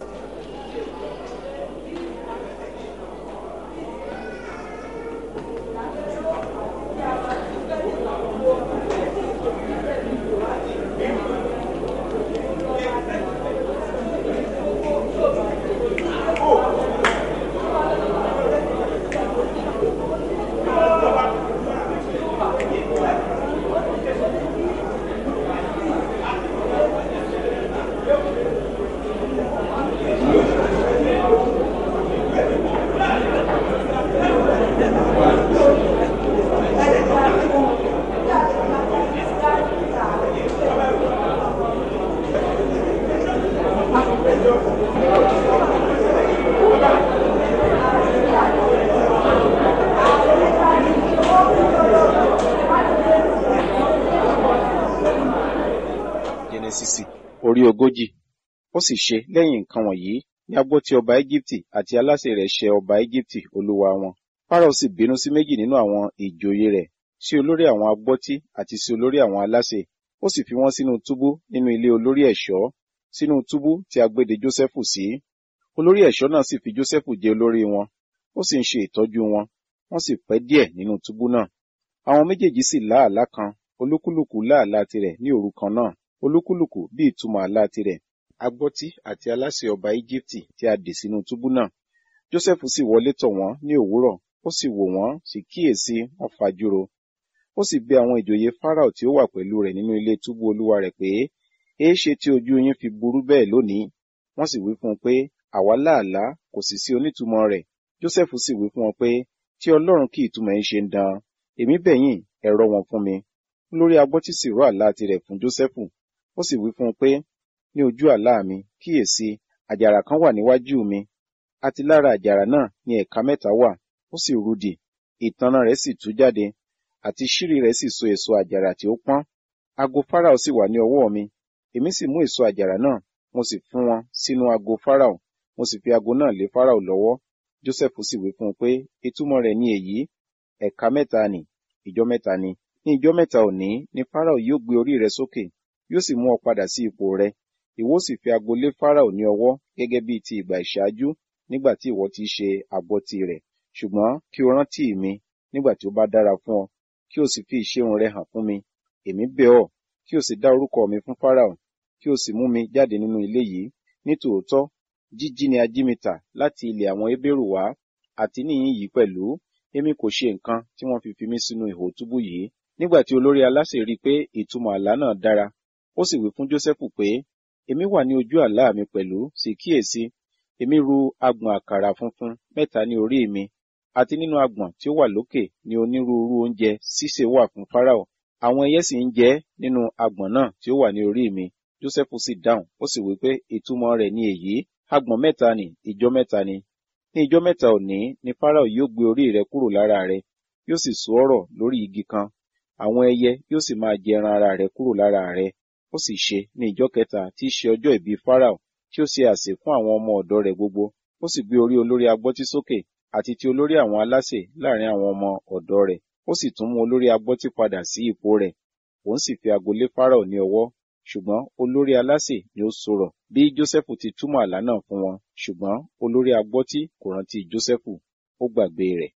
Jẹ́nẹ́sísì orí 40. Ó sì ṣe lẹ́yìn nǹkan wọ̀nyí ní a gbọ́ tí ọba Égíptì àti aláṣẹ rẹ̀ ṣẹ ọba Égíptì olúwa wọn. Fáráò sì bínú sí méjì nínú àwọn ìjòyè rẹ̀, sí olórí àwọn agbọ́tí àti sí olórí àwọn aláṣẹ. Ó sì fi wọ́n sínú túbú nínú ilé olórí ẹ̀ṣọ́, sínú túbú tí a gbé de Jósẹ́fù sí. Olórí ẹ̀ṣọ́ náà sì fi Jósẹ́fù jẹ olórí wọn, ó sì ń ṣe ìtọ́jú wọn. Wọ́n sì pẹ́ díẹ̀ nínú túbú náà. Àwọn méjèèjì sì lá àlá kan, olúkúlùkù lá àlá tirẹ̀ ní òru kan náà, olúkúlùkù bí ìtumọ̀ àlá tirẹ̀. Agbọ́tí àti aláṣẹ ọba Íjíbítì tí a dè sínú túbú náà. Jósẹ́fù sì wọlé tọ̀ wọ́n ní òwúrọ̀, ó sì wò wọ́n, sì kíyèsí wọ́n fajúro. Ó sì bẹ̀ àwọn ìjòyè Fáráò tí ó wà pẹ̀lú rẹ̀ nínú ilé túbú olúwa rẹ̀ pé, èéṣe tí ojú yín fi burú bẹ́ẹ̀ lónìí? Wọ́n sì wí fún un pé, àwa lá àlá, kò sì sí onítùmọ̀ rẹ̀. Jósẹ́fù sì wí fún wọn pé, tí Ọlọ́run kí ìtumọ̀ yín ṣe ń dan, èmi bẹ̀ yín, ẹ rọ̀ wọ́n fún mi. Olórí agbọ́tí sì rọ̀ àlá tirẹ̀ fún Jósẹ́fù. Ó sì wí fún un pé, ní ojú àlá mi, kíyèsí, àjàrà kan wà níwájú mi, àti lára àjàrà náà ni ẹ̀ka mẹ́ta wà, ó sì rudì, ìtànná rẹ̀ sì tú jáde, àti ṣírí rẹ̀ sì so èso àjàrà tí ó pọ́n. Ago Fáráò sì wà ní ọwọ́ mi, èmi sì mú èso àjàrà náà, mo sì fún wọn sínú ago Fáráò, mo sì fi ago náà lé Fáráò lọ́wọ́. Jósẹ́fù sì wí fún un pé, ìtumọ̀ rẹ̀ ni èyí, ẹ̀ka mẹ́ta ni, ìjọ mẹ́ta ni. Ní ìjọ mẹ́ta òní ni Fáráò yóò gbé orí rẹ sókè, yóò sì mú ọ padà sí ipò rẹ. Ìwọ sì fi ago lé Fáráò ní ọwọ́ gẹ́gẹ́ bí ti ìgbà ìṣáájú, nígbà tí ìwọ ti ṣe agbọ́tí rẹ̀. Ṣùgbọ́n kí o rántí mi nígbà tí ó bá dára fún ọ, kí o sì fi ìṣeun rẹ hàn fún mi. Èmi bẹ̀ ọ́, kí o sì dá orúkọ mi fún Fáráò, kí o sì mú mi jáde nínú ilé yìí. Nítòótọ́, jíjí ni a jí mi tà láti ilẹ̀ àwọn Hébérù wá, àti níhìn yìí pẹ̀lú, èmi kò ṣe nǹkan tí wọ́n fi mí sínú ihò túbú yìí. Nígbà tí olórí aláṣẹ rí i pé ìtumọ̀ àlá náà dára, ó sì wí fún Jósẹ́fù pé, èmi wà ní ojú àlá mi pẹ̀lú, sì kíyèsí, èmi ru agbọ̀n àkàrà funfun mẹ́ta ní orí mi, àti nínú agbọ̀n tí ó wà lókè ní onírúurú oúnjẹ sísè wà fún Fáráò. Àwọn ẹyẹ sì ń jẹ nínú agbọ̀n náà tí ó wà ní orí mi. Jósẹ́fù sì dáhùn, ó sì wí pé ìtumọ̀ rẹ̀ ni èyí, agbọ̀n mẹ́ta ni, ìjọ mẹ́ta ni. Ní ìjọ mẹ́ta òní ni Fáráò yóò gbé orí rẹ kúrò lára rẹ, yóò sì so ọ́ rọ̀ lórí igi kan. Àwọn ẹyẹ yóò sì máa jẹ ẹran ara rẹ kúrò lára rẹ. Ó sì ṣe ní ìjọ kẹta tí í ṣe ọjọ́ ìbí Fáráò, tí ó ṣe àsè fún àwọn ọmọ ọ̀dọ̀ rẹ̀ gbogbo. Ó sì gbé orí olórí agbọ́tí sókè, àti ti olórí àwọn aláṣẹ láàrin àwọn ọmọ ọ̀dọ̀ rẹ̀. Ó sì tún mú olórí agbọ́tí padà sí ipò rẹ̀. Òun sì fi ago lé Fáráò ní ọwọ́. Ṣùgbọ́n olórí aláṣẹ ni ó sọ̀rọ̀ bí Jósẹ́fù ti túmọ̀ àlá náà fún wọn. Ṣùgbọ́n olórí agbọ́tí kò rántí Jósẹ́fù, ó gbàgbé rẹ̀.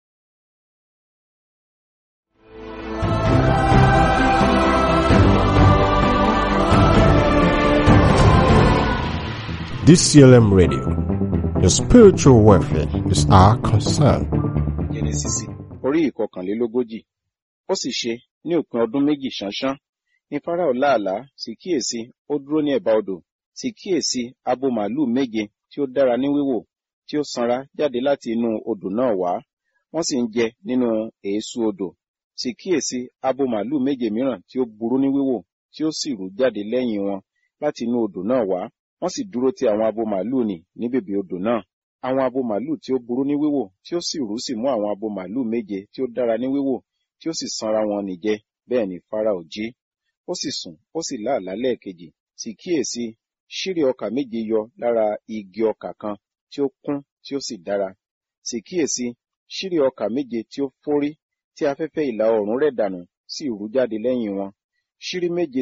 DCLM Radio. Your spiritual welfare is our concern. Jẹ́nẹ́sísì orí 41. Ó sì ṣe ní òpin ọdún méjì ṣánṣán ní Fáráò lá àlá, sì kíyèsí, ó dúró ní ẹ̀bá odò, sì kíyèsí abo màlúù 7 tí ó dára ní wíwò, tí ó sanra jáde láti inú odò náà wá, wọ́n sì ń jẹ nínú èésú odò. Sì kíyèsí abo màlúù 7 mìíràn tí ó burú ní wíwò, tí ó sì rú jáde lẹ́yìn wọn láti inú odò náà wá. Wọ́n sì dúró ti àwọn abo màlúù nì ní bèbè odò náà. Àwọn abo màlúù tí ó burú ní wíwò, tí ó sì rú sì mú àwọn abo màlúù 7 tí ó dára ní wíwò, tí ó sì sanra wọn nì jẹ. Bẹ́ẹ̀ ni Fáráò jí. Ó sì sùn, ó sì lá àlá lẹ́ẹ̀kejì. Sì kíyèsí, ṣírí ọkà 7 yọ lára igi ọkà kan tí ó kún tí ó sì dára. sì kíyèsí, ṣírí ọkà méje tí ó fórí tí afẹ́fẹ́ ìlà oòrùn rẹ̀ dànù sì rú jáde lẹ́yìn wọn. Ṣírí méje